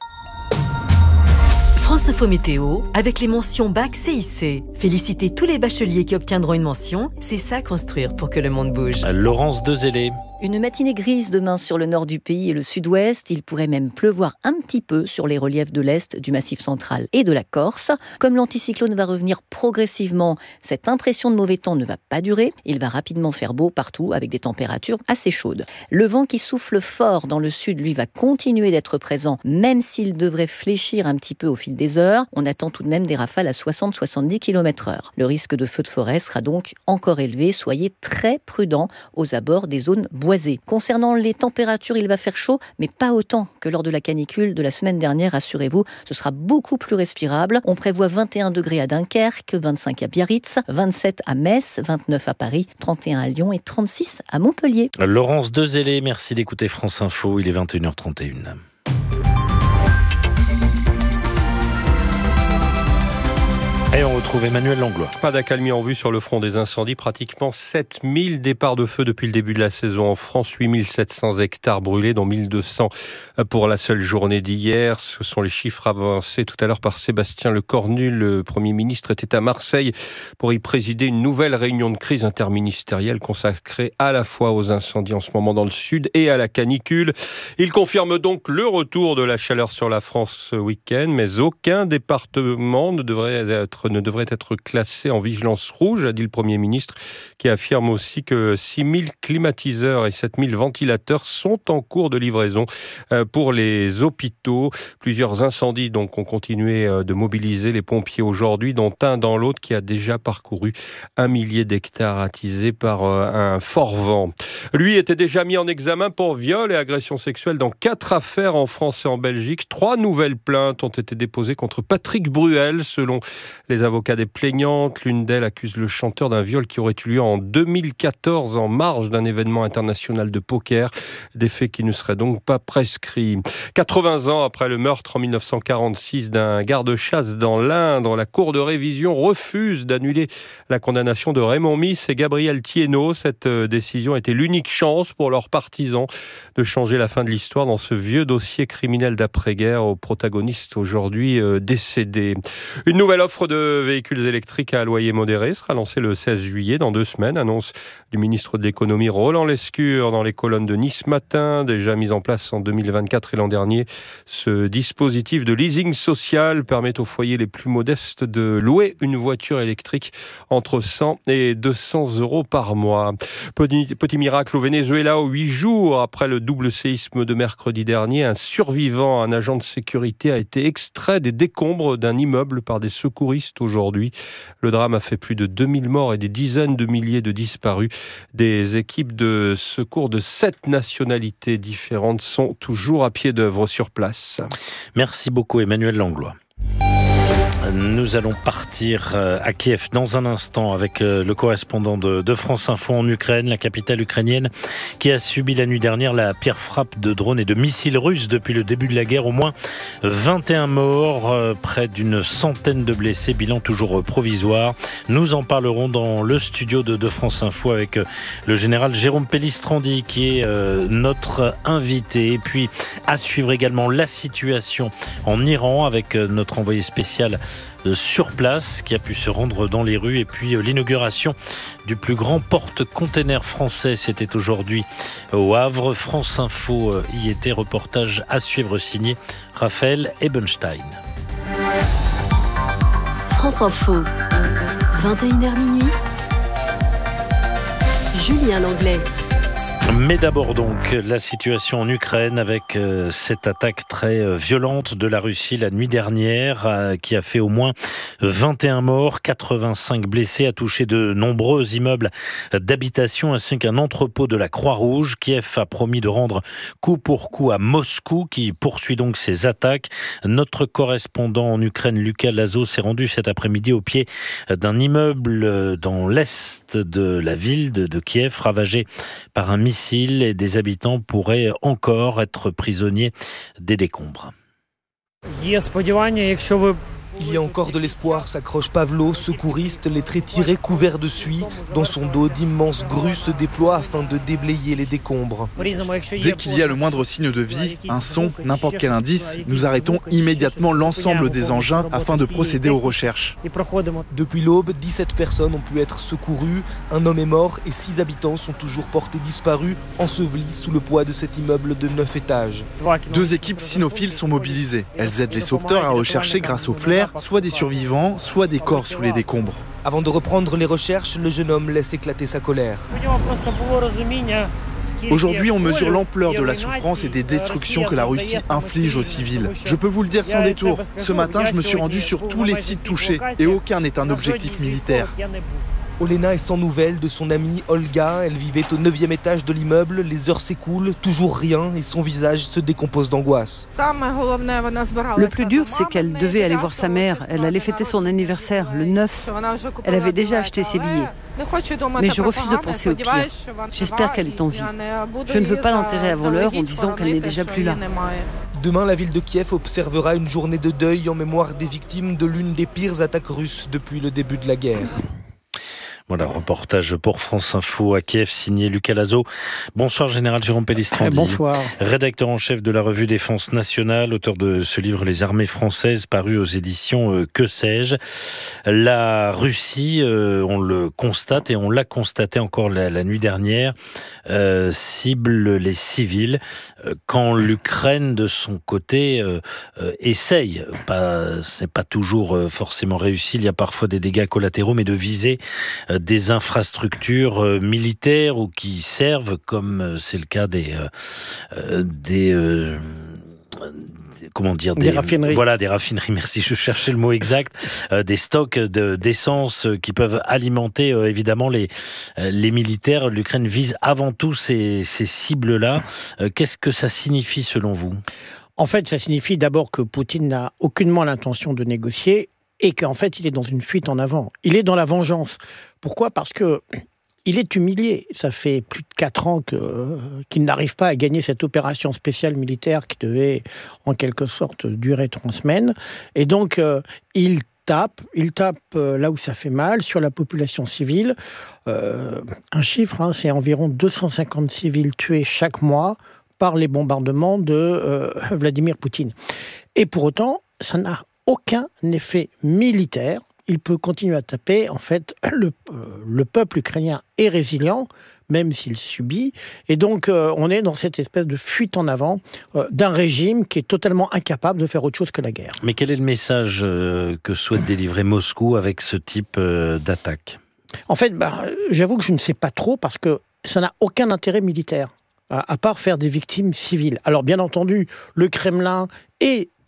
France Info Météo, avec les mentions Bac C I C. Félicitez tous les bacheliers qui obtiendront une mention. C'est ça construire pour que le monde bouge. Laurence Dezellé. Une matinée grise demain sur le nord du pays et le sud-ouest. Il pourrait même pleuvoir un petit peu sur les reliefs de l'est, du Massif central et de la Corse. Comme l'anticyclone va revenir progressivement, cette impression de mauvais temps ne va pas durer. Il va rapidement faire beau partout avec des températures assez chaudes. Le vent qui souffle fort dans le sud, lui, va continuer d'être présent, même s'il devrait fléchir un petit peu au fil des heures. On attend tout de même des rafales à soixante à soixante-dix kilomètres heure. Le risque de feu de forêt sera donc encore élevé. Soyez très prudents aux abords des zones boisées. Concernant les températures, il va faire chaud, mais pas autant que lors de la canicule de la semaine dernière, rassurez-vous. Ce sera beaucoup plus respirable. On prévoit vingt et un degrés à Dunkerque, vingt-cinq à Biarritz, vingt-sept à Metz, vingt-neuf à Paris, trente et un à Lyon et trente-six à Montpellier. Laurence Dezellé, merci d'écouter France Info. Il est vingt et une heures trente et une. Et on retrouve Emmanuel Langlois. Pas d'accalmie en vue sur le front des incendies. Pratiquement sept mille départs de feu depuis le début de la saison en France. huit mille sept cents hectares brûlés, dont mille deux cents pour la seule journée d'hier. Ce sont les chiffres avancés tout à l'heure par Sébastien Lecornu. Le Premier ministre était à Marseille pour y présider une nouvelle réunion de crise interministérielle consacrée à la fois aux incendies en ce moment dans le sud et à la canicule. Il confirme donc le retour de la chaleur sur la France ce week-end, mais aucun département ne devrait être ne devrait être classé en vigilance rouge, a dit le Premier ministre, qui affirme aussi que six mille climatiseurs et sept mille ventilateurs sont en cours de livraison pour les hôpitaux. Plusieurs incendies donc ont continué de mobiliser les pompiers aujourd'hui, dont un dans l'autre qui a déjà parcouru un millier d'hectares attisés par un fort vent. Lui était déjà mis en examen pour viol et agression sexuelle dans quatre affaires en France et en Belgique. Trois nouvelles plaintes ont été déposées contre Patrick Bruel, selon les avocats des plaignantes. L'une d'elles accuse le chanteur d'un viol qui aurait eu lieu en deux mille quatorze en marge d'un événement international de poker. Des faits qui ne seraient donc pas prescrits. quatre-vingts ans après le meurtre en mille neuf cent quarante-six d'un garde-chasse dans l'Indre, la Cour de révision refuse d'annuler la condamnation de Raymond Miss et Gabriel Thiénot. Cette décision était l'unique chance pour leurs partisans de changer la fin de l'histoire dans ce vieux dossier criminel d'après-guerre aux protagonistes aujourd'hui décédés. Une nouvelle offre de véhicules électriques à loyer modéré sera lancée le seize juillet, dans deux semaines. Annonce du ministre de l'économie Roland Lescure dans les colonnes de Nice Matin, déjà mis en place en deux mille vingt-quatre et l'an dernier. Ce dispositif de leasing social permet aux foyers les plus modestes de louer une voiture électrique entre cent et deux cents euros par mois. Petit, petit miracle au Venezuela, aux huit jours après le double séisme de mercredi dernier, un survivant, un agent de sécurité, a été extrait des décombres d'un immeuble par des secouristes aujourd'hui. aujourd'hui. Le drame a fait plus de deux mille morts et des dizaines de milliers de disparus. Des équipes de secours de sept nationalités différentes sont toujours à pied d'œuvre sur place. Merci beaucoup Emmanuel Langlois. Nous allons partir à Kiev dans un instant avec le correspondant de, de France Info en Ukraine, la capitale ukrainienne, qui a subi la nuit dernière la pire frappe de drones et de missiles russes depuis le début de la guerre. Au moins vingt et un morts, près d'une centaine de blessés, bilan toujours provisoire. Nous en parlerons dans le studio de, de France Info avec le général Jérôme Pellistrandi qui est notre invité. Et puis à suivre également la situation en Iran avec notre envoyé spécial sur place qui a pu se rendre dans les rues, et puis l'inauguration du plus grand porte-container français, c'était aujourd'hui au Havre. France Info y était, reportage à suivre signé Raphaël Ebenstein. France Info, vingt et une heures minuit, Julien Langlais. Mais d'abord donc la situation en Ukraine avec euh, cette attaque très euh, violente de la Russie la nuit dernière euh, qui a fait au moins vingt et un morts, quatre-vingt-cinq blessés, a touché de nombreux immeubles d'habitation ainsi qu'un entrepôt de la Croix-Rouge. Kiev a promis de rendre coup pour coup à Moscou qui poursuit donc ses attaques. Notre correspondant en Ukraine, Lucas Lazo, s'est rendu cet après-midi au pied d'un immeuble dans l'est de la ville de, de Kiev, ravagé par un missile, et des habitants pourraient encore être prisonniers des décombres. Il y a encore de l'espoir, s'accroche Pavlo, secouriste, les traits tirés couverts de suie. Dans son dos, d'immenses grues se déploient afin de déblayer les décombres. Dès qu'il y a le moindre signe de vie, un son, n'importe quel indice, nous arrêtons immédiatement l'ensemble des engins afin de procéder aux recherches. Depuis l'aube, dix-sept personnes ont pu être secourues. Un homme est mort et six habitants sont toujours portés disparus, ensevelis sous le poids de cet immeuble de neuf étages. Deux équipes cynophiles sont mobilisées. Elles aident les sauveteurs à rechercher grâce aux flares soit des survivants, soit des corps sous les décombres. Avant de reprendre les recherches, le jeune homme laisse éclater sa colère. Aujourd'hui, on mesure l'ampleur de la souffrance et des destructions que la Russie inflige aux civils. Je peux vous le dire sans détour, ce matin, je me suis rendu sur tous les sites touchés et aucun n'est un objectif militaire. Olena est sans nouvelles de son amie Olga. Elle vivait au neuvième étage de l'immeuble. Les heures s'écoulent, toujours rien, et son visage se décompose d'angoisse. Le plus dur, c'est qu'elle devait aller voir sa mère. Elle allait fêter son anniversaire, le neuf. Elle avait déjà acheté ses billets. Mais je refuse de penser au pire. J'espère qu'elle est en vie. Je ne veux pas l'enterrer avant l'heure en disant qu'elle n'est déjà plus là. Demain, la ville de Kiev observera une journée de deuil en mémoire des victimes de l'une des pires attaques russes depuis le début de la guerre. Voilà, reportage pour France Info à Kiev, signé Lucas Lazo. Bonsoir, général Jérôme Pellistrandi. Bonsoir. Rédacteur en chef de la revue Défense Nationale, auteur de ce livre Les armées françaises, paru aux éditions euh, Que sais-je. La Russie, euh, on le constate et on l'a constaté encore la, la nuit dernière, euh, cible les civils. Euh, quand l'Ukraine, de son côté, euh, euh, essaye, pas, c'est pas toujours euh, forcément réussi, il y a parfois des dégâts collatéraux, mais de viser euh, des infrastructures euh, militaires ou qui servent, comme euh, c'est le cas des euh, des euh, comment dire des, des raffineries. Voilà, des raffineries. Merci, je cherchais le mot exact. Euh, des stocks de, d'essence qui peuvent alimenter euh, évidemment les euh, les militaires. L'Ukraine vise avant tout ces ces cibles-là. Euh, qu'est-ce que ça signifie selon vous ? En fait, ça signifie d'abord que Poutine n'a aucunement l'intention de négocier et qu'en fait, il est dans une fuite en avant. Il est dans la vengeance. Pourquoi ? Parce que il est humilié. Ça fait plus de quatre ans que, euh, qu'il n'arrive pas à gagner cette opération spéciale militaire qui devait, en quelque sorte, durer trois semaines. Et donc, euh, il tape, il tape euh, là où ça fait mal, sur la population civile. Euh, un chiffre, hein, c'est environ deux cent cinquante civils tués chaque mois par les bombardements de euh, Vladimir Poutine. Et pour autant, ça n'a aucun effet militaire. Il peut continuer à taper. En fait, le, euh, le peuple ukrainien est résilient, même s'il subit. Et donc, euh, on est dans cette espèce de fuite en avant euh, d'un régime qui est totalement incapable de faire autre chose que la guerre. Mais quel est le message euh, que souhaite délivrer Moscou avec ce type euh, d'attaque ? En fait, bah, j'avoue que je ne sais pas trop, parce que ça n'a aucun intérêt militaire, à, à part faire des victimes civiles. Alors, bien entendu, le Kremlin et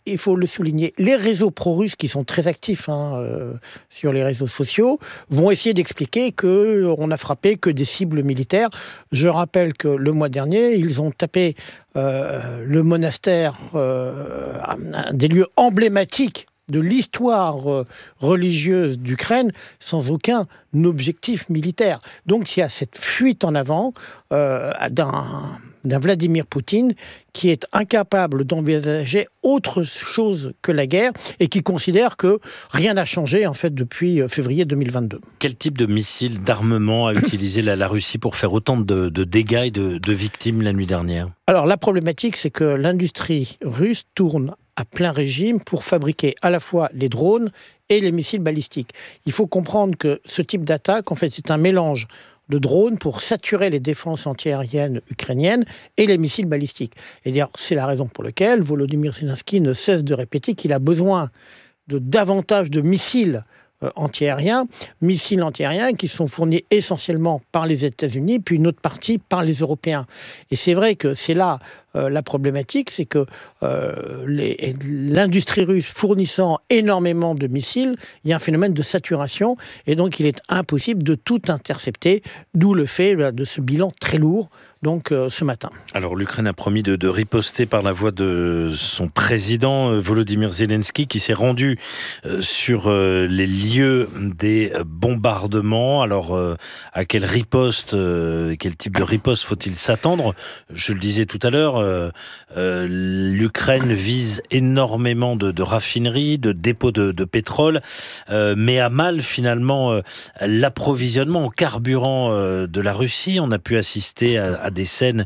il faut le souligner, les réseaux pro-russes qui sont très actifs hein, euh, sur les réseaux sociaux vont essayer d'expliquer qu'on n'a frappé que des cibles militaires. Je rappelle que le mois dernier, ils ont tapé euh, le monastère, euh, un des lieux emblématiques de l'histoire euh, religieuse d'Ukraine sans aucun objectif militaire. Donc il y a cette fuite en avant euh, d'un, d'un Vladimir Poutine qui est incapable d'envisager autre chose que la guerre et qui considère que rien n'a changé en fait depuis février deux mille vingt-deux. Quel type de missile, d'armement a utilisé la, la Russie pour faire autant de, de dégâts et de, de victimes la nuit dernière ? Alors la problématique, c'est que l'industrie russe tourne à plein régime pour fabriquer à la fois les drones et les missiles balistiques. Il faut comprendre que ce type d'attaque, en fait, c'est un mélange de drones pour saturer les défenses antiaériennes ukrainiennes et les missiles balistiques. Et d'ailleurs, c'est la raison pour laquelle Volodymyr Zelensky ne cesse de répéter qu'il a besoin de davantage de missiles euh, antiaériens, missiles antiaériens qui sont fournis essentiellement par les États-Unis, puis une autre partie par les Européens. Et c'est vrai que c'est là euh, la problématique, c'est que euh, les, l'industrie russe fournissant énormément de missiles, il y a un phénomène de saturation, et donc il est impossible de tout intercepter, d'où le fait de ce bilan très lourd donc euh, ce matin. Alors l'Ukraine a promis de, de riposter par la voix de son président euh, Volodymyr Zelensky qui s'est rendu euh, sur euh, les lieux des bombardements. Alors euh, à quelle riposte, euh, quel type de riposte faut-il s'attendre ? Je le disais tout à l'heure, euh, euh, l'Ukraine vise énormément de, de raffineries, de dépôts de, de pétrole, euh, mais a mal finalement euh, l'approvisionnement en carburant euh, de la Russie. On a pu assister à, à des scènes,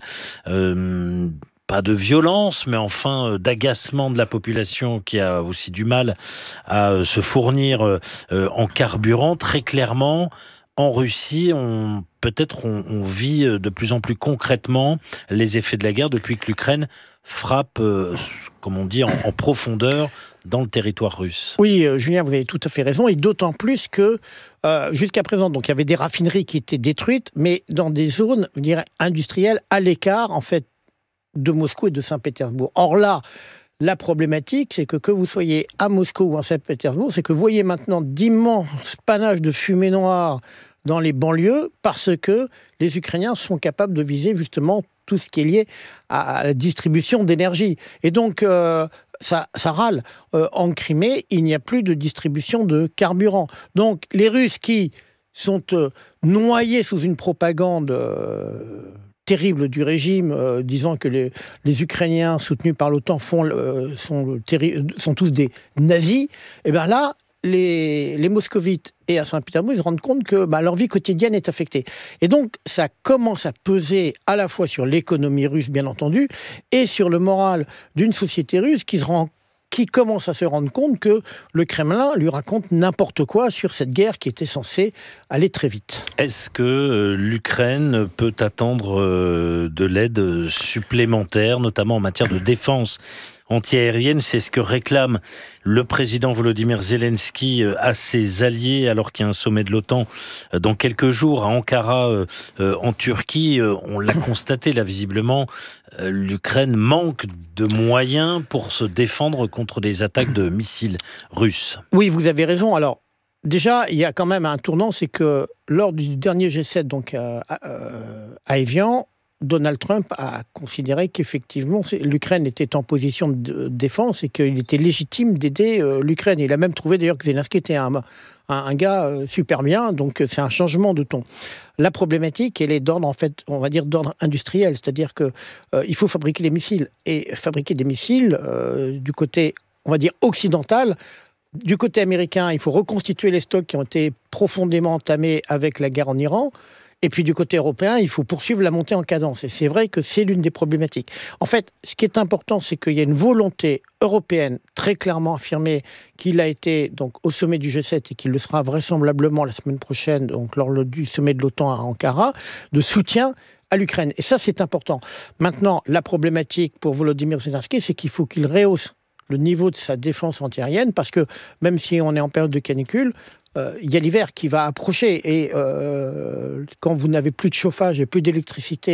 euh, pas de violence, mais enfin euh, d'agacement de la population qui a aussi du mal à euh, se fournir euh, en carburant. Très clairement, en Russie, on, peut-être on, on vit de plus en plus concrètement les effets de la guerre depuis que l'Ukraine frappe, euh, comme on dit, en, en profondeur dans le territoire russe. Oui, euh, Julien, vous avez tout à fait raison, et d'autant plus que euh, jusqu'à présent, donc il y avait des raffineries qui étaient détruites, mais dans des zones, je dirais, industrielles à l'écart, en fait, de Moscou et de Saint-Pétersbourg. Or là, la problématique, c'est que que vous soyez à Moscou ou à Saint-Pétersbourg, c'est que vous voyez maintenant d'immenses panaches de fumée noire dans les banlieues parce que les Ukrainiens sont capables de viser justement tout ce qui est lié à la distribution d'énergie. Et donc, euh, ça, ça râle. Euh, en Crimée, il n'y a plus de distribution de carburant. Donc, les Russes qui sont euh, noyés sous une propagande euh, terrible du régime, euh, disant que les, les Ukrainiens soutenus par l'OTAN font, euh, sont, terri- sont tous des nazis, et bien là, les, les moscovites et à Saint-Pétersbourg, ils se rendent compte que bah, leur vie quotidienne est affectée. Et donc, ça commence à peser à la fois sur l'économie russe, bien entendu, et sur le moral d'une société russe qui se rend qui commence à se rendre compte que le Kremlin lui raconte n'importe quoi sur cette guerre qui était censée aller très vite. Est-ce que l'Ukraine peut attendre de l'aide supplémentaire, notamment en matière de défense antiaérienne? C'est ce que réclame le président Volodymyr Zelensky à ses alliés, alors qu'il y a un sommet de l'OTAN dans quelques jours à Ankara, en Turquie. On l'a constaté là, visiblement, l'Ukraine manque de moyens pour se défendre contre des attaques de missiles russes. Oui, vous avez raison. Alors, déjà, il y a quand même un tournant, c'est que lors du dernier G sept, donc à, à, à Évian, Donald Trump a considéré qu'effectivement l'Ukraine était en position de défense et qu'il était légitime d'aider euh, l'Ukraine. Il a même trouvé d'ailleurs que Zelensky était un, un, un gars euh, super bien, donc c'est un changement de ton. La problématique, elle est d'ordre, en fait, on va dire d'ordre industriel, c'est-à-dire que euh, il faut fabriquer des missiles. Et fabriquer des missiles euh, du côté, on va dire, occidental. Du côté américain, il faut reconstituer les stocks qui ont été profondément entamés avec la guerre en Iran. Et puis du côté européen, il faut poursuivre la montée en cadence. Et c'est vrai que c'est l'une des problématiques. En fait, ce qui est important, c'est qu'il y a une volonté européenne très clairement affirmée qu'il a été donc au sommet du G sept et qu'il le sera vraisemblablement la semaine prochaine, donc lors du sommet de l'OTAN à Ankara, de soutien à l'Ukraine. Et ça, c'est important. Maintenant, la problématique pour Volodymyr Zelensky, c'est qu'il faut qu'il rehausse le niveau de sa défense antiaérienne, parce que même si on est en période de canicule, Euh, il y a l'hiver qui va approcher et euh, quand vous n'avez plus de chauffage et plus d'électricité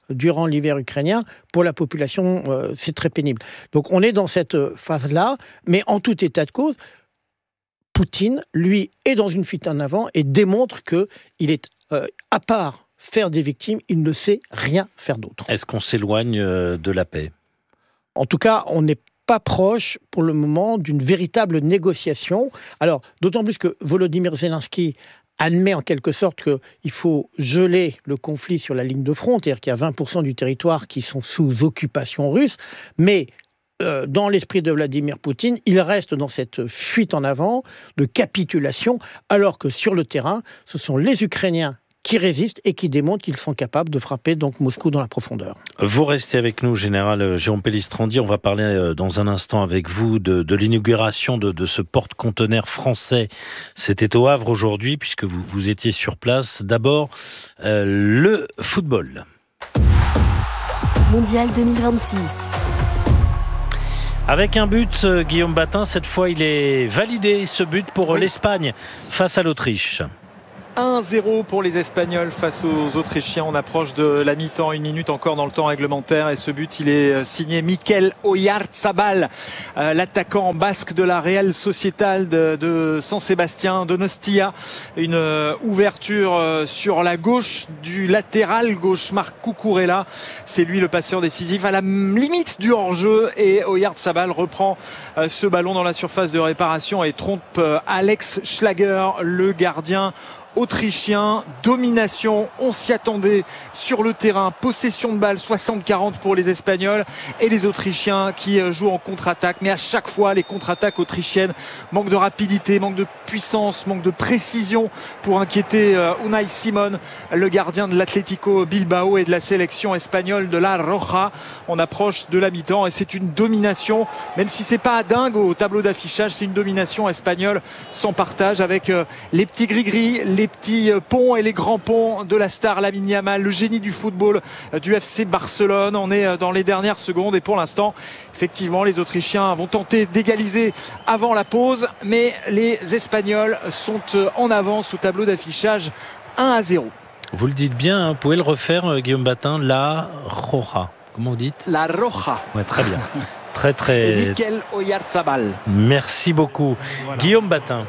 durant l'hiver ukrainien, pour la population, euh, c'est très pénible. Donc on est dans cette phase-là, mais en tout état de cause, Poutine, lui, est dans une fuite en avant et démontre qu'il est, euh, à part faire des victimes, il ne sait rien faire d'autre. Est-ce qu'on s'éloigne de la paix ? En tout cas, on n'est pas proche, pour le moment, d'une véritable négociation. Alors, d'autant plus que Volodymyr Zelensky admet en quelque sorte qu'il faut geler le conflit sur la ligne de front, c'est-à-dire qu'il y a vingt pour cent du territoire qui sont sous occupation russe, mais euh, dans l'esprit de Vladimir Poutine, il reste dans cette fuite en avant de capitulation, alors que sur le terrain, ce sont les Ukrainiens qui résistent et qui démontrent qu'ils sont capables de frapper donc Moscou dans la profondeur. Vous restez avec nous, Général Jérôme Pellistrandi. On va parler dans un instant avec vous de, de l'inauguration de, de ce porte-conteneurs français. C'était au Havre aujourd'hui, puisque vous, vous étiez sur place. D'abord, euh, le football. Mondial deux mille vingt-six. Avec un but, Guillaume Batin, cette fois il est validé, ce but pour oui. l'Espagne face à l'Autriche. un zéro pour les Espagnols face aux Autrichiens. On approche de la mi-temps, une minute encore dans le temps réglementaire. Et ce but, il est signé Mikel Oyarzabal, euh, l'attaquant basque de la Real Sociedad de, de San Sébastien, de Nostia. Une euh, ouverture euh, sur la gauche du latéral gauche, Marc Cucurella. C'est lui le passeur décisif à la limite du hors-jeu. Et Oyarzabal reprend euh, ce ballon dans la surface de réparation et trompe euh, Alex Schlager, le gardien autrichien. Domination, on s'y attendait sur le terrain, possession de balle soixante quarante pour les Espagnols et les Autrichiens qui jouent en contre-attaque, mais à chaque fois les contre-attaques autrichiennes manquent de rapidité, manquent de puissance, manquent de précision pour inquiéter Unai Simon, le gardien de l'Atlético Bilbao et de la sélection espagnole de la Roja. On approche de la mi-temps et c'est une domination, même si c'est pas dingue au tableau d'affichage, c'est une domination espagnole sans partage, avec les petits gris-gris, les petits ponts et les grands ponts de la star Lamine Yamal, le génie du football du F C Barcelone. On est dans les dernières secondes et pour l'instant, effectivement, les Autrichiens vont tenter d'égaliser avant la pause, mais les Espagnols sont en avance au tableau d'affichage un à zéro. Vous le dites bien, hein, vous pouvez le refaire, Guillaume Batin, la Roja. Comment vous dites ? La Roja. Ouais, très bien. Très très. Mikel Oyarzabal. Merci beaucoup. Voilà. Guillaume Batin.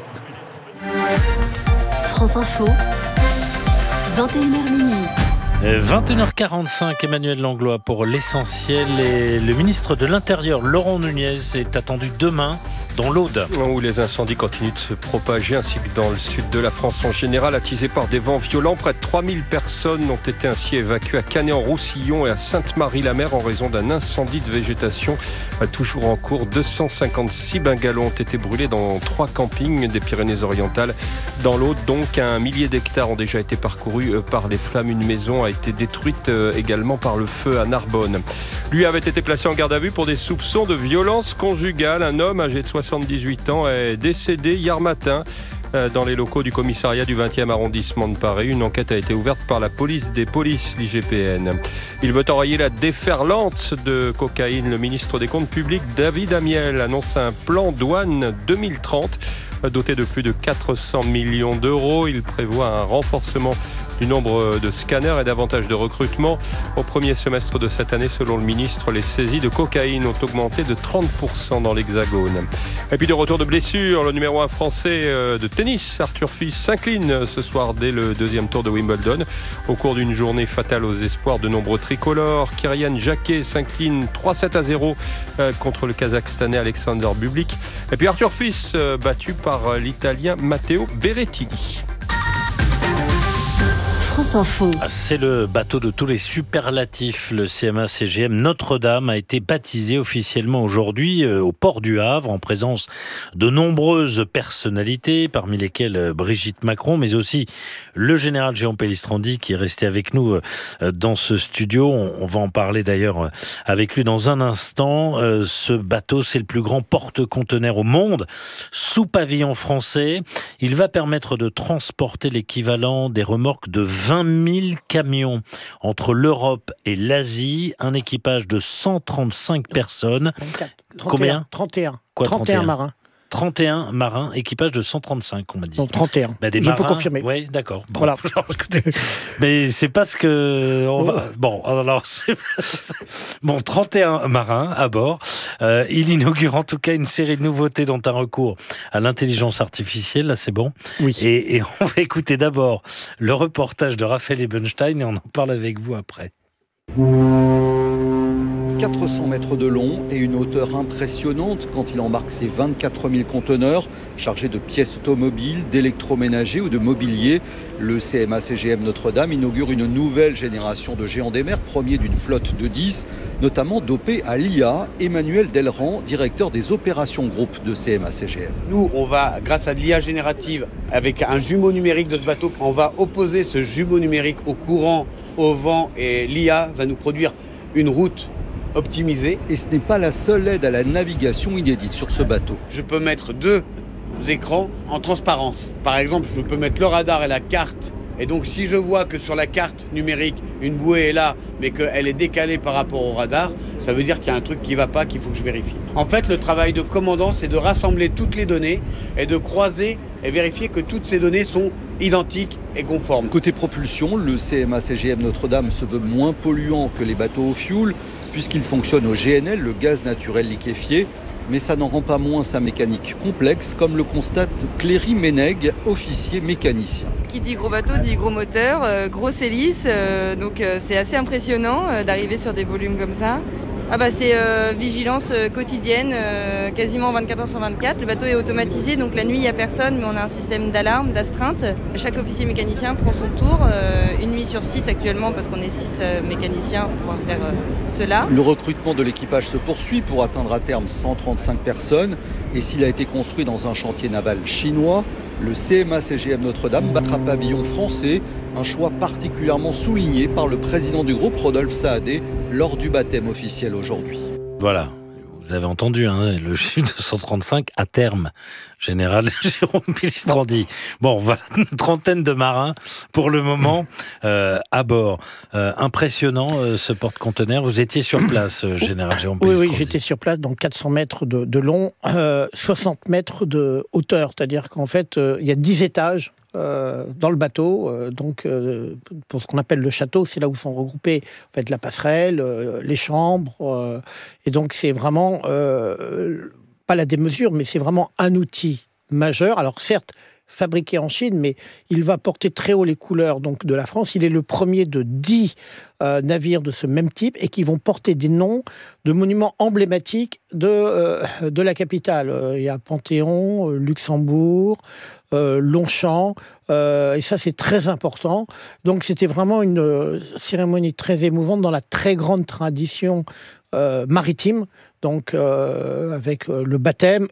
France Info, vingt et une heures minuit. vingt et une heures quarante-cinq, Emmanuel Langlois pour l'essentiel. Et le ministre de l'Intérieur, Laurent Nunez, est attendu demain dans l'Aude, où les incendies continuent de se propager, ainsi que dans le sud de la France en général, attisés par des vents violents. Près de trois mille personnes ont été ainsi évacuées à Canet-en-Roussillon et à Sainte-Marie-la-Mer en raison d'un incendie de végétation toujours en cours. deux cent cinquante-six bungalows ont été brûlés dans trois campings des Pyrénées-Orientales. Dans l'Aude, donc, un millier d'hectares ont déjà été parcourus par les flammes. Une maison a été détruite également par le feu à Narbonne. Lui avait été placé en garde à vue pour des soupçons de violence conjugale. Un homme âgé de soixante-dix-huit ans est décédé hier matin dans les locaux du commissariat du vingtième arrondissement de Paris. Une enquête a été ouverte par la police des polices, l'I G P N. Il veut enrayer la déferlante de cocaïne. Le ministre des Comptes publics, David Amiel, annonce un plan douane deux mille trente doté de plus de quatre cents millions d'euros. Il prévoit un renforcement du nombre de scanners et davantage de recrutement. Au premier semestre de cette année, selon le ministre, les saisies de cocaïne ont augmenté de trente pour cent dans l'Hexagone. Et puis de retour de blessure, le numéro un français de tennis, Arthur Fils, s'incline ce soir dès le deuxième tour de Wimbledon. Au cours d'une journée fatale aux espoirs de nombreux tricolores, Kyrian Jacquet s'incline trois sept à zéro contre le Kazakhstanais Alexander Bublik. Et puis Arthur Fils battu par l'Italien Matteo Berrettini. France Info. C'est le bateau de tous les superlatifs. Le C M A C G M Notre-Dame a été baptisé officiellement aujourd'hui au port du Havre en présence de nombreuses personnalités, parmi lesquelles Brigitte Macron, mais aussi le général Jérôme Pellistrandi qui est resté avec nous dans ce studio. On va en parler d'ailleurs avec lui dans un instant. Ce bateau, c'est le plus grand porte-conteneurs au monde, sous pavillon français. Il va permettre de transporter l'équivalent des remorques de vingt mille camions entre l'Europe et l'Asie, un équipage de cent trente-cinq personnes. vingt-quatre, Combien ? trente et un. Quoi, trente et un marins. trente et un marins, équipage de cent trente-cinq, on m'a dit. Non, trente et un. Bah, des Je marins, peux confirmer. Oui, d'accord. Bon, voilà. Alors, écoutez, mais c'est pas ce que on va. Bon, alors c'est bon, trente et un marins à bord. Euh, il inaugure en tout cas une série de nouveautés, dont un recours à l'intelligence artificielle. Là, c'est bon. Oui. Et, et on va écouter d'abord le reportage de Raphaël Ebenstein et on en parle avec vous après. quatre cents mètres de long et une hauteur impressionnante quand il embarque ses vingt-quatre mille conteneurs chargés de pièces automobiles, d'électroménager ou de mobilier. Le C M A C G M Notre-Dame inaugure une nouvelle génération de géants des mers, premier d'une flotte de dix, notamment dopé à l'I A. Emmanuel Delran, directeur des opérations groupe de C M A C G M. Nous, on va, grâce à de l'I A générative, avec un jumeau numérique de notre bateau, on va opposer ce jumeau numérique au courant, au vent, et l'I A va nous produire une route optimisée. Et ce n'est pas la seule aide à la navigation inédite sur ce bateau. Je peux mettre deux écrans en transparence. Par exemple, je peux mettre le radar et la carte. Et donc, si je vois que sur la carte numérique, une bouée est là, mais qu'elle est décalée par rapport au radar, ça veut dire qu'il y a un truc qui ne va pas, qu'il faut que je vérifie. En fait, le travail de commandant, c'est de rassembler toutes les données et de croiser et vérifier que toutes ces données sont identiques et conformes. Côté propulsion, le C M A C G M Notre-Dame se veut moins polluant que les bateaux au fioul, puisqu'il fonctionne au G N L, le gaz naturel liquéfié, mais ça n'en rend pas moins sa mécanique complexe, comme le constate Cléry Ménègue, officier mécanicien. Qui dit gros bateau dit gros moteur, euh, grosse hélice, euh, donc euh, c'est assez impressionnant euh, d'arriver sur des volumes comme ça. Ah bah c'est euh, vigilance euh, quotidienne, euh, quasiment vingt-quatre heures sur vingt-quatre. Le bateau est automatisé, donc la nuit il n'y a personne, mais on a un système d'alarme, d'astreinte. Chaque officier mécanicien prend son tour, euh, une nuit sur six actuellement, parce qu'on est six euh, mécaniciens pour pouvoir faire euh, cela. Le recrutement de l'équipage se poursuit pour atteindre à terme cent trente-cinq personnes. Et s'il a été construit dans un chantier naval chinois, le C M A C G M Notre-Dame battra pavillon français, un choix particulièrement souligné par le président du groupe, Rodolphe Saadé, lors du baptême officiel aujourd'hui. Voilà, vous avez entendu hein, le chiffre de cent trente-cinq à terme, général Jérôme Pélistrandi. Bon, voilà, une trentaine de marins pour le moment euh, à bord. Euh, impressionnant euh, ce porte-conteneur. Vous étiez sur place, euh, général Jérôme Pélistrandi. Oui, oui, j'étais sur place, donc quatre cents mètres de, de long, euh, soixante mètres de hauteur. C'est-à-dire qu'en fait, euh, il y a dix étages. Euh, dans le bateau, euh, donc euh, pour ce qu'on appelle le château, c'est là où sont regroupés en fait, la passerelle, euh, les chambres, euh, et donc c'est vraiment euh, pas la démesure, mais c'est vraiment un outil majeur. Alors certes, fabriqué en Chine, mais il va porter très haut les couleurs donc de la France. Il est le premier de dix euh, navires de ce même type et qui vont porter des noms de monuments emblématiques de, euh, de la capitale. Euh, il y a Panthéon, euh, Luxembourg, euh, Longchamp, euh, et ça c'est très important. Donc c'était vraiment une euh, cérémonie très émouvante dans la très grande tradition euh, maritime. Donc, euh, avec euh, le baptême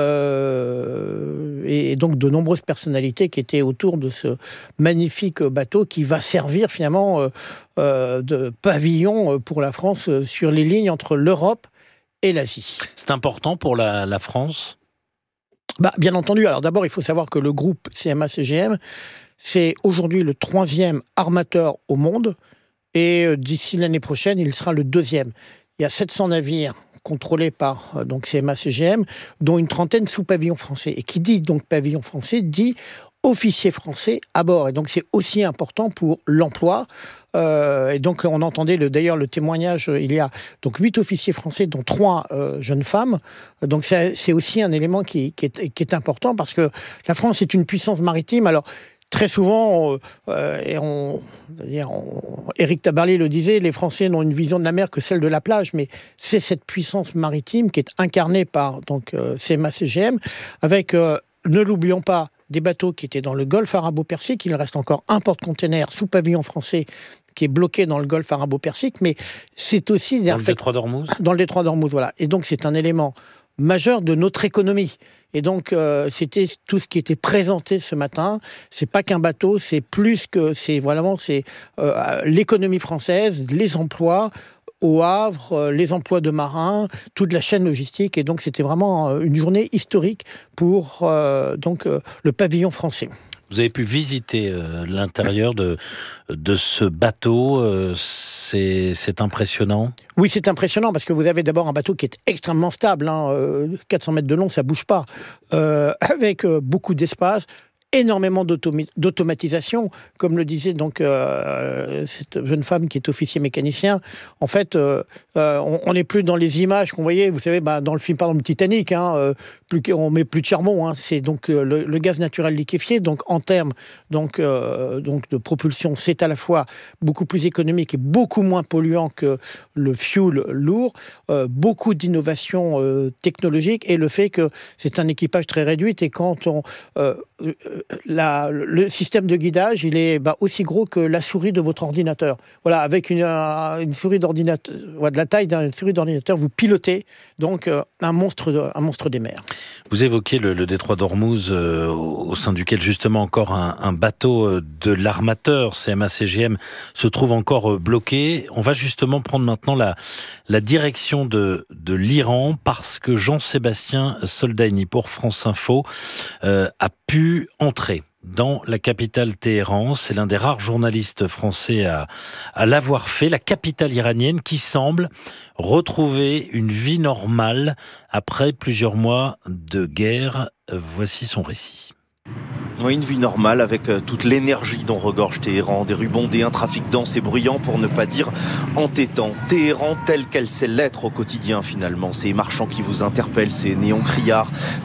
euh, et, et donc de nombreuses personnalités qui étaient autour de ce magnifique bateau qui va servir finalement euh, euh, de pavillon pour la France euh, sur les lignes entre l'Europe et l'Asie. C'est important pour la, la France ? Bah, bien entendu. Alors d'abord, il faut savoir que le groupe C M A C G M, c'est aujourd'hui le troisième armateur au monde et euh, d'ici l'année prochaine, il sera le deuxième. Il y a sept cents navires contrôlés par euh, donc C M A C G M, dont une trentaine sous pavillon français. Et qui dit donc pavillon français, dit officiers français à bord. Et donc c'est aussi important pour l'emploi. Euh, et donc on entendait le, d'ailleurs le témoignage, il y a donc huit officiers français, dont trois euh, jeunes femmes. Donc c'est, c'est aussi un élément qui, qui, est, qui est important, parce que la France est une puissance maritime. Alors très souvent, euh, et on, on, Éric Tabarly le disait, les Français n'ont une vision de la mer que celle de la plage, mais c'est cette puissance maritime qui est incarnée par donc, euh, C M A C G M, avec, euh, ne l'oublions pas, des bateaux qui étaient dans le golfe arabo-persique. Il reste encore un porte-container sous pavillon français qui est bloqué dans le golfe arabo-persique, mais c'est aussi... Dans le détroit d'Ormuz ? Dans le détroit d'Ormuz, voilà. Et donc c'est un élément majeur de notre économie. Et donc, euh, c'était tout ce qui était présenté ce matin. C'est pas qu'un bateau, c'est plus que... C'est vraiment c'est, euh, l'économie française, les emplois au Havre, euh, les emplois de marins, toute la chaîne logistique. Et donc, c'était vraiment euh, une journée historique pour euh, donc, euh, le pavillon français. Vous avez pu visiter euh, l'intérieur de, de ce bateau. Euh, c'est, c'est impressionnant. Oui, c'est impressionnant parce que vous avez d'abord un bateau qui est extrêmement stable. Hein, euh, quatre cents mètres de long, ça bouge pas. Euh, avec euh, beaucoup d'espace. Énormément d'autom- d'automatisation, comme le disait donc euh, cette jeune femme qui est officier mécanicien. En fait, euh, euh, on n'est plus dans les images qu'on voyait, vous savez, bah, dans le film par exemple Titanic, hein, euh, plus, on met plus de charbon, hein, c'est donc euh, le, le gaz naturel liquéfié. Donc en termes donc, euh, donc de propulsion, c'est à la fois beaucoup plus économique et beaucoup moins polluant que le fuel lourd. Euh, beaucoup d'innovations euh, technologiques et le fait que c'est un équipage très réduit et quand on euh, La, le système de guidage, il est bah, aussi gros que la souris de votre ordinateur. Voilà, avec une, une souris d'ordinateur, ouais, de la taille d'une souris d'ordinateur, vous pilotez donc euh, un monstre, de, un monstre des mers. Vous évoquez le, le détroit d'Ormuz, euh, au, au sein duquel justement encore un, un bateau de l'armateur C M A C G M se trouve encore euh, bloqué. On va justement prendre maintenant la, la direction de, de l'Iran parce que Jean-Sébastien Soldaini pour France Info euh, a pu entrer dans la capitale Téhéran. C'est l'un des rares journalistes français à, à l'avoir fait. La capitale iranienne qui semble retrouver une vie normale après plusieurs mois de guerre. Voici son récit. Oui, une vie normale avec toute l'énergie dont regorge Téhéran, des rues bondées, un trafic dense et bruyant pour ne pas dire entêtant. Téhéran telle qu'elle sait l'être au quotidien finalement, ces marchands qui vous interpellent, ces néons criards,